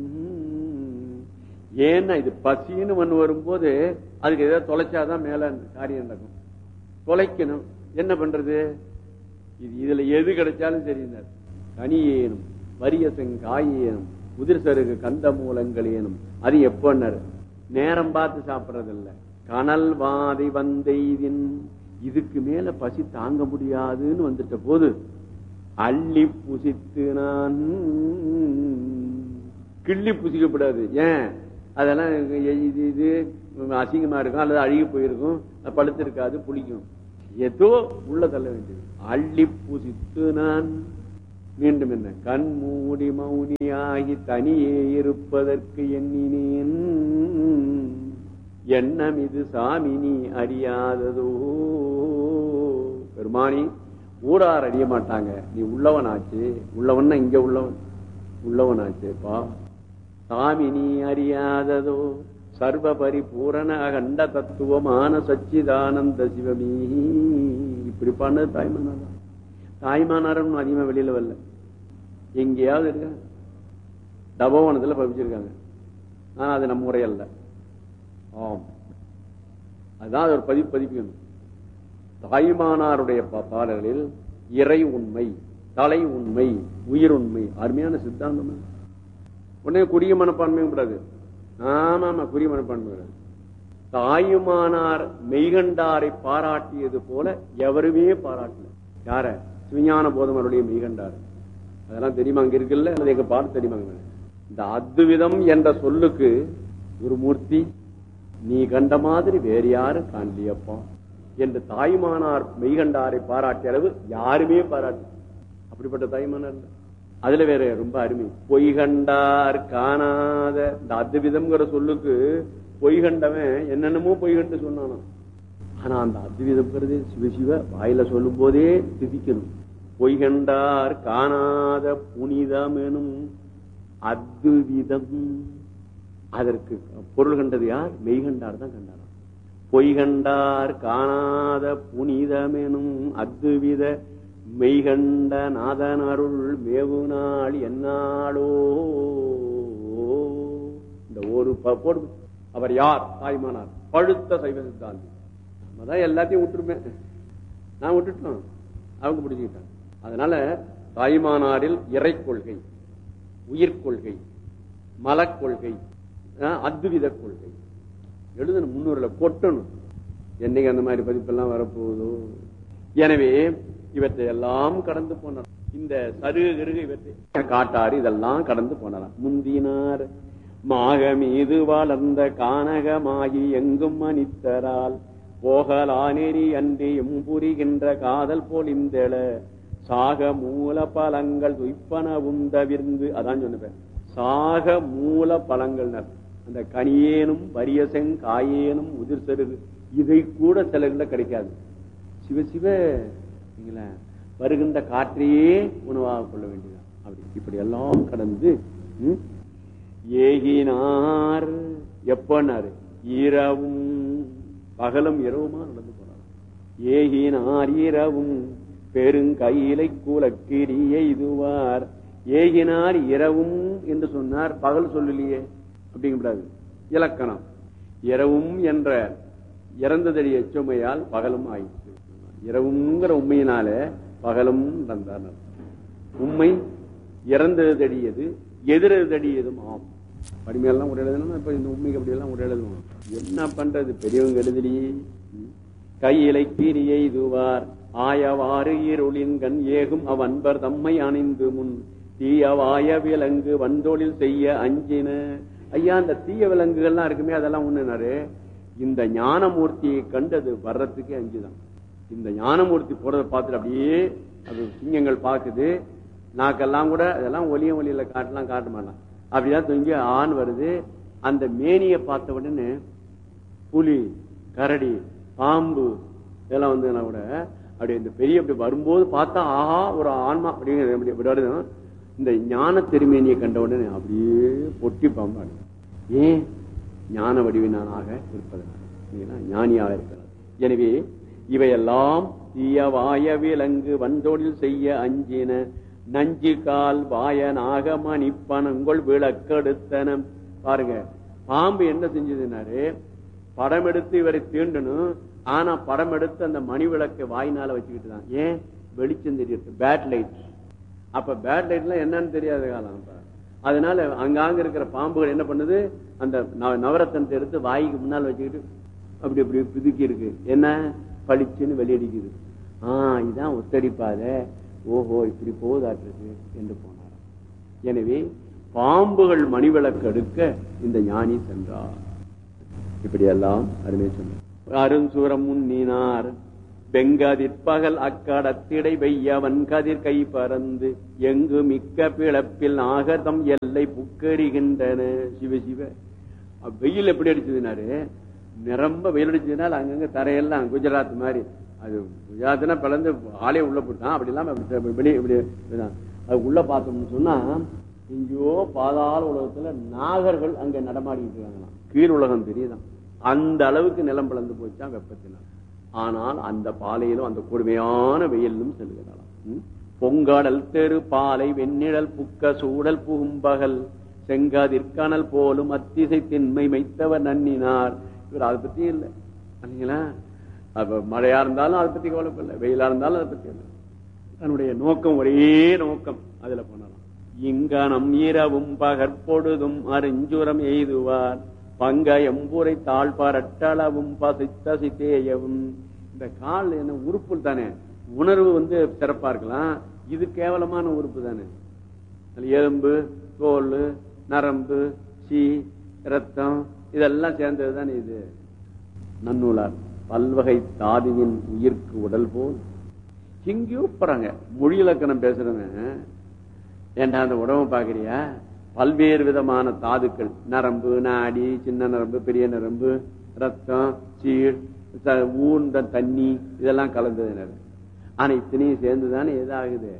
ஏன்னா இது பசின்னு ஒண்ணு வரும்போது அதுக்கு ஏதாவது தொலைச்சாதான் மேல காரியம் நடக்கும். தொலைக்கணும், என்ன பண்றது? இதுல எது கிடைச்சாலும் சரிந்தார். கனியேனும் வரிய செங்காயேனும் உதிர் சருகு கந்த மூலங்களேனும். அது எப்பன்னாரு நேரம் பார்த்து சாப்பிடறது இல்ல. கனல் வாதி வந்தெய்தின். இதுக்கு மேல பசி தாங்க முடியாதுன்னு வந்துட்ட போது அள்ளி புசித்து நான் கிள்ளி புசிக்கப்படாது. ஏன்? அதெல்லாம் இது அசிங்கமா இருக்கும், அல்லது அழுகி போயிருக்கும், பழுத்து இருக்காது, புளிக்கும். ஏதோ உள்ள தள்ள வேண்டியது. அள்ளி புசித்து நான் மீண்டும் என்ன கண் மூடி மௌனியாகி தனியே இருப்பதற்கு எண்ணினேன். எண்ணம் இது சாமி நீ அறியாததோ. பெருமானி, ஊரார் அறிய மாட்டாங்க. நீ உள்ளவனாச்சு, உள்ளவன்னா இங்க உள்ளவனாச்சேப்பா. சாமி நீ அறியாததோ சர்வ பரிபூரண அகண்ட தத்துவமான சச்சிதானந்த சிவமீ. இப்படி பண்ணது தாய்மானார் தான். தாய்மானாரும் அதிகமா வெளியில வரல, எங்கேயாவது இருக்க தபோவனத்துல பதிச்சிருக்காங்க. ஆனா அது நம்ம முறையல்ல. ஆம், அதுதான் அது ஒரு பதிப்பிக்கணும். தாய்மானாருடைய பாடல்களில் இறை உண்மை, தலை உண்மை, உயிர் உண்மை, அருமையான சித்தாந்தம். உடனே குறுகிய மனப்பான்மையும் கூடாது. ஆமா, குறுகிய மனப்பான்மை கூடாது. தாயுமானார் மெய்கண்டாரை பாராட்டியது போல எவருமே பாராட்டல. யார? சிவஞான போதமருடைய மெய்கண்டார். அதெல்லாம் தெரியுமா? அங்க இருக்குல்ல, எங்க பாட்டு தெரியுமாங்க. இந்த அத்விதம் என்ற சொல்லுக்கு ஒரு மூர்த்தி நீ கண்ட மாதிரி வேறு யாரும் காணலியப்பா என்று தாய்மானார் மெய்கண்டாரை பாராட்டிய அளவு யாருமே பாராட்டு. அப்படிப்பட்ட தாய்மானார். அதுல வேற ரொம்ப அருமை. பொய்கண்டார் காணாத இந்த அத்விதம்ங்கிற சொல்லுக்கு பொய்கண்டவன் என்னென்னமோ பொய்கண்டு சொன்னானா. ஆனா அந்த அத்விதம்ங்கிறது சிவசிவ வாயில சொல்லும் போதே திதிக்கணும். பொய்கண்டார் காணாத புனிதம் எனும் அத்விதம். அதற்கு பொருள் கண்டது யார்? மெய்கண்டார் தான் கண்டாராம். பொய்கண்டார் காணாத புனிதமெனும் அத்வித மெய்கண்ட நாதன் அருள் மேவு நாள் என்னாளோ. இந்த ஒரு போடு. அவர் யார்? தாய்மானார், பழுத்த சைவ சித்தாந்தி. நம்ம தான் எல்லாத்தையும் விட்டுருப்பேன், நான் விட்டுட்டோம், அவங்க பிடிச்சுக்கிட்டாங்க. அதனால தாய்மானாரில் இறை கொள்கை, உயிர் கொள்கை, மலக்கொள்கை, அத்வித கொள்கை எழுதணும். முன்னூறுல கொட்டணும். என்னைக்கு அந்த மாதிரி பதிப்பெல்லாம் வரப்போகுதோ. எனவே இவற்றை எல்லாம் கடந்து போனார். இந்த சருகு இவற்றை காட்டாறு இதெல்லாம் கடந்து போனாராம். முந்தினார் மாக மீது வளர்ந்த கானகமாகி எங்கும் அனித்தரால் போகலானெறி அன்றி எம்புரிகின்ற காதல் போலிந்தெழ சாக மூல பழங்கள் துய்ப்பனவும் தவிர்ந்து. அதான் சொன்ன சாக மூல பழங்கள். அந்த கனியேனும் வரியசங் காயேனும் உதிர் சருகு இதை கூட சிலர்ல கிடைக்காது. சிவசிவ வருகின்ற காற்றையே உணவாக கொள்ள வேண்டியதான். அப்படி இப்படி எல்லாம் கடந்து ஏகினார். எப்பனாரு? இரவும் பகலும் இரவுமா நடந்து போனார். ஏகினார் இரவும் பெருங்கையிலை கூலக்கிரியை இதுவார். ஏகினார் இரவும் என்று சொன்னார், பகல் சொல்லலையே. அப்படிங்கக்கூடாது. இலக்கணம் இரவும் என்ற இறந்ததடி எச்சுமையால் பகலும் ஆயிடுச்சு. இரவுங்கிற உண்மையினால பகலும் நடந்தார். உண்மை இறந்ததடியது எதிரதடியதும் ஆம். படிமையெல்லாம் ஒரு எழுதணும். இப்ப இந்த உண்மைக்கு அப்படி எல்லாம் ஒரு எழுதணும். என்ன பண்றது? பெரியவங்க எழுதலையே. கையிலை கீரியை இதுவார் ஆயவாறு இருளின் கண் ஏகும் அவ்வன்பர் தம்மை அணிந்து முன் தீயவாய விலங்கு வந்தொழில் செய்ய அஞ்சின. ஐயா, இந்த தீய விலங்குகள்லாம் இருக்குமே, அதெல்லாம் ஒண்ணுனாரு. இந்த ஞானமூர்த்தியை கண்டது வர்றதுக்கே அஞ்சுதான். இந்த ஞானமூர்த்தி போறதை பார்த்துட்டு அப்படியே அது சிங்கங்கள் பார்க்குது. நாக்கெல்லாம் கூட அதெல்லாம் ஒலியில காட்டலாம், காட்ட மாட்டான். அப்படிதான் தொங்கி ஆண் வருது. அந்த மேனியை பார்த்த உடனே புலி, கரடி, பாம்பு இதெல்லாம் வந்து கூட அப்படி இந்த பெரிய அப்படி வரும்போது பார்த்தா ஆஹா ஒரு ஆன்மா அப்படிங்கிற இந்த ஞான திருமேனியை கண்ட உடனே அப்படியே பொட்டி பாம்பாடு. ஏன்? ஞான வடிவினானாக இருப்பதனால், ஞானியாக இருக்கிறார். எனவே இவையெல்லாம் தீயவாய விலங்கு வந்தொழில் செய்ய அஞ்சின நஞ்சு கால் வாயனாக மணிப்பனங்கொள் விளக்கெடுத்தன. பாருங்க, பாம்பு என்ன செஞ்சதுன்னாரு, படம் எடுத்து இவரை தீண்டணும். ஆனா படம் எடுத்து அந்த மணி விளக்கை வாயினால வச்சுக்கிட்டு தான். ஏன்? வெளிச்சம் தெரியுது, பேட் லைட். அப்ப பேட் லைட் எல்லாம் என்னன்னு தெரியாத காலம். அதனால அங்காங்க இருக்கிற பாம்புகள் என்ன பண்ணுது, அந்த நவரத்தனத்தை எடுத்து வாய்க்கு முன்னால் வச்சுக்கிட்டு அப்படி அப்படி பிதுக்கி இருக்கு. என்ன? பளிச்சுன்னு வெளியடிக்குது. இதான் ஒத்தடிப்பாத. ஓஹோ, இப்படி போதாட்டிருக்கு என்று போனார். எனவே பாம்புகள் மணிவிளக்கு எடுக்க இந்த ஞானி சென்றார். இப்படியெல்லாம் அருமை சொன்னார். அருஞ்சூரம் முன்னினார் வெங்கதிற்பகல் அக்கடத்திடை வெய்யவன் கதிர் கை பறந்து எங்கு மிக்க பிளப்பில் நாகதம் எல்லை புக்கறிகின்றன. சிவசிவ வெயில் எப்படி அடிச்சதுனாரு, நிரம்ப வெயில் அடிச்சதுனால அங்கங்க தரையெல்லாம் குஜராத் மாதிரி அது குஜராத்னா பிளந்து ஆளே உள்ள போட்டான். அப்படி இல்லாம வெளியே இப்படி அது உள்ள பார்த்தோம்னு சொன்னா எங்கேயோ பாதாள உலகத்துல நாகர்கள் அங்க நடமாடிட்டு இருக்காங்களாம். கீழ் உலகம் தெரியுதான். அந்த அளவுக்கு நிலம் பிளந்து போச்சான் வெப்பத்தினால். ஆனால் அந்த பாலையிலும் அந்த கொடுமையான வெயிலும் செல்கிறாளாம். பொங்காடல் தெரு பாலை வெண்ணிழல் புக்க சூடல் புகும்பகல் செங்காதிற்கானல் போலும் அத்திசை திண்மை மைத்தவர் நன்னினார். இவர் அதை பத்தி இல்லை இல்லைங்களா? அப்ப மழையா இருந்தாலும் அதை பத்தி கவலைப்படல, வெயிலா இருந்தாலும் அதை பத்தி இல்லை. தன்னுடைய நோக்கம் ஒரே நோக்கம். அதுல போனாலும் இங்கனம் இரவும் பகற்பொழுதும் அறிஞ்சுரம் எய்துவார் பங்க எம்பூரை தாழ்பாரட்டளவும் பசித்தசி தேயவும். இந்த கால் என்ன உறுப்பு தானே, உணர்வு சிறப்பா இருக்கலாம். இது கேவலமான உறுப்பு தானே. எலும்பு தோல் நரம்பு சீ ரத்தம் இதெல்லாம் சேர்ந்தது தானே இது. நன்னூலார் பல்வகை தாதிவின் உயிர்க்கு உடல் போல் எங்கேயோ போறாங்க. மொழி இலக்கணம் பேசுறவங்க ஏண்டா அந்த உடம்பை பாக்குறியா, பல்வேறு விதமான தாதுக்கள், நரம்பு நாடி சின்ன நரம்பு பெரிய நரம்பு ரத்தம் சீழ் ஊர்ந்த தண்ணி இதெல்லாம் கலந்தது. ஆனா இத்தனையும் சேர்ந்துதானே எதாகுது,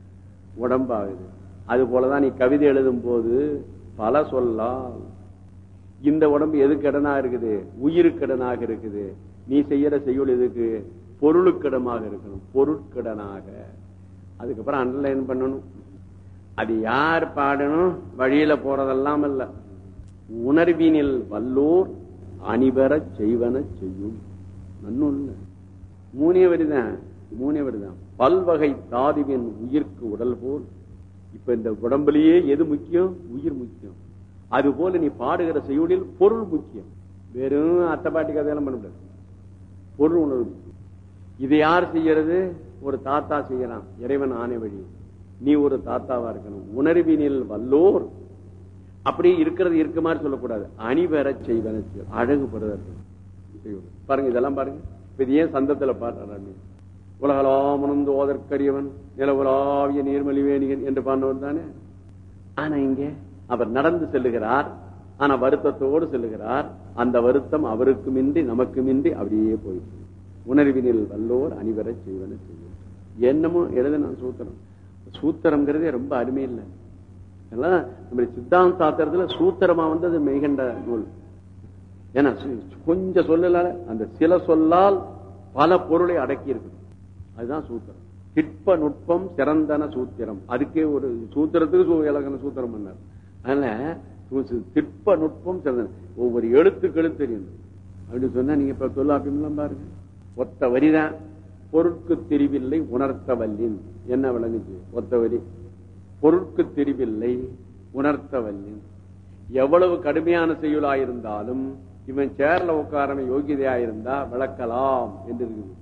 உடம்பாகுது. அது போலதான் நீ கவிதை எழுதும் போது பல சொல்லால் இந்த உடம்பு எதுக்கு இடனா இருக்குது, உயிருக்கடனாக இருக்குது. நீ செய்யற செய்யுள் எதுக்கு, பொருளுக்கிடமாக இருக்கணும், பொருட்கடனாக. அதுக்கப்புறம் அண்டர்லைன் பண்ணணும். அது யார் பாடணும், வழியில போறதெல்லாம் இல்ல, உணர்வினில் வல்லோர் அணிவர செய்வன செய்யும். நன்னும் மூணே வரிதான், மூணே வரிதான். பல்வகை தாதுவின் உயிர்க்கு உடல் போல். இப்ப இந்த உடம்புலயே எது முக்கியம், உயிர் முக்கியம். அது போல நீ பாடுகிற செய்யுளில் பொருள் முக்கியம். வெறும் அத்தப்பாட்டி கதையெல்லாம் பண்ண முடியாது, பொருள் உணர்வு. இதை யார் செய்யறது, ஒரு தாத்தா செய்யறான், இறைவன் ஆணை வழி. நீ ஒரு தாத்தாவா இருக்கணும். உணர்வினில் வல்லோர் அப்படி இருக்கிறது இருக்க மாதிரி சொல்லக்கூடாது, அணிவர செய்வன அழகுபடுறது. பாருங்க இதெல்லாம் பாருங்க. இப்ப இது ஏன் சந்தத்துல பாடுறாரு, உலகலாமனந்து ஓதற்கரியவன் நில உலாவிய நீர்மலிவேணிகன் என்று பாடினவர் தானே. ஆனா இங்கே அவர் நடந்து செல்லுகிறார், ஆனா வருத்தத்தோடு செல்லுகிறார். அந்த வருத்தம் அவருக்குமின்றி நமக்குமின்றி அப்படியே போயிட்டு. உணர்வினில் வல்லோர் அணிவர செய்வன செய்யும். என்னமோ எழுதுன சூத்திரம். சூத்திரம்ங்கிறதே ரொம்ப அருமை இல்லை. நம்ம சித்தாந்த சாத்திரத்துல சூத்திரமா வந்தது மெய்கண்ட நூல். ஏன்னா கொஞ்சம் சொல்லல, அந்த சில சொல்லால் பல பொருளை அடக்கி இருக்கு. அதுதான் சூத்திரம். திட்ப நுட்பம் சிறந்தன சூத்திரம். அதுக்கே ஒரு சூத்திரத்துக்கு இலக்கண சூத்திரம் பண்ணார். அதனால திட்ப நுட்பம் சிறந்தன. ஒவ்வொரு எழுத்துக்களும் தெரியும் அப்படின்னு சொன்னா நீங்க இப்ப தொல்லாப்பியம்லாம் பாருங்க, ஒத்த வரிதான். பொருட்கு தெரிவில்லை உணர்த்த வல்லின். என்ன விளங்குச்சு, ஒத்த வரி. பொருட்கு தெரிவில்லை உணர்த்த வல்லின். எவ்வளவு கடுமையான செய்யுளாயிருந்தாலும் இவன் சேர்ல உட்காரமே யோகிதையாயிருந்தா விளக்கலாம் என்று இருக்குது.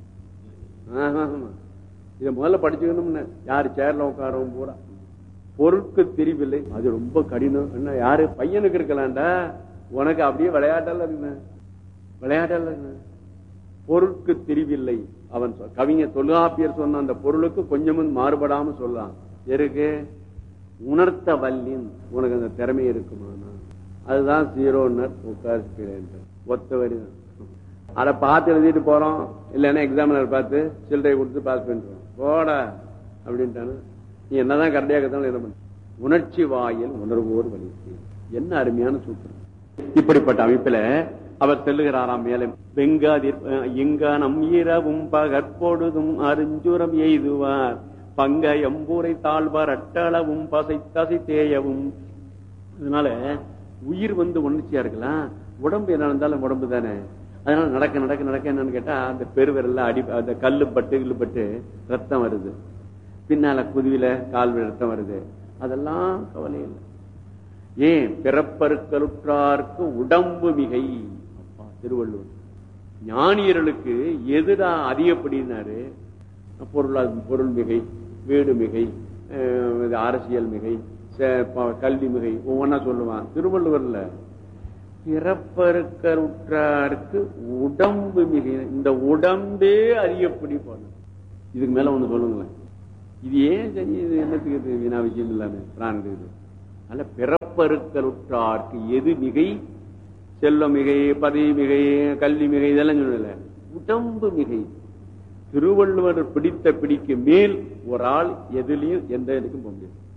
இதை முதல்ல படிச்சுக்கணும்னு. யாரு சேர்ல உட்காரவும் பூரா பொருட்கு தெரிவில்லை, அது ரொம்ப கடினம். என்ன யாரு பையனுக்கு இருக்கலாம்டா, உனக்கு அப்படியே விளையாட்டல்ல இருக்கு, விளையாட்டல்ல இருக்கு. பொருட்கு தெரிவில்லை. அவன் கவிஞர் தொல்காப்பியர் சொன்ன அந்த பொருளுக்கு கொஞ்சமும் மாறுபடாம சொல்லலாம். எருக்கு உணர்த்த வல்லின், உனக்கு அந்த திறமை இருக்குமானா அதுதான் ஜீரோன்னர் உட்கார்ந்து ஒத்த வரிதான். அதை பார்த்து எழுதிட்டு போறோம், இல்லைன்னா எக்ஸாமினர் பார்த்து சில்லறை கொடுத்து பாஸ் பண்ணிடுவோம் போட அப்படின்ட்டானு. நீ என்னதான் கரெக்டாக இருந்தாலும் என்ன பண்ண. உணர்ச்சி வாயில் உணர்வோர் வழி. என்ன அருமையான சூத்திரம். இப்படிப்பட்ட அமைப்புல அவர் செல்லுகிறாராம் மேலே. வெங்காதிர் எங்க நம் இரவும் பகற்பொழுதும் அறிஞ்சுரம் எய்துவார் பங்க எம்பூரை தாழ்வார் அட்டளவும் பசை தேயவும். அதனால உயிர் உணர்ச்சியா இருக்கலாம், உடம்பு என்ன இருந்தாலும் உடம்பு தானே. அதனால நடக்க நடக்க நடக்க என்னன்னு கேட்டா அந்த பெருவிரல்ல அடி அந்த கல்லு பட்டு ரத்தம் வருது, பின்னால குதிவில கால் ரத்தம் வருது. அதெல்லாம் கவலை இல்லை. ஏன் பிறப்பருக்களுற்றார்க்கு உடம்பு மிகை. திருவள்ளுவர் ஞானியர்களுக்கு எதுடா அதிகப்படினாரு, பொருள் மிகை, வீடு மிகை, அரசியல் மிகை, கல்வி மிகை ஒவ்வொன்னா சொல்லுவான். திருவள்ளுவர்ல பிறப்பருக்களுற்றார்க்கு உடம்பு மிகை. இந்த உடம்பே அதிகப்படி போன. இதுக்கு மேல ஒண்ணு சொல்லுங்களேன். இது ஏன் இது என்னத்துக்கு வீணா விஷயம் இல்லாம பிராணம். அல்ல பிறப்பருக்களுற்றார்க்கு எது மிகை, செல்வ மிகை, பதவி மிகை, கல்வி மிகை இதெல்லாம் சொல்லல, உடம்பு மிகை. திருவள்ளுவர் பிடித்த பிடிக்கு மேல் ஒரு ஆள் எதுலயும் எந்த இதுக்கும் போக முடியாது.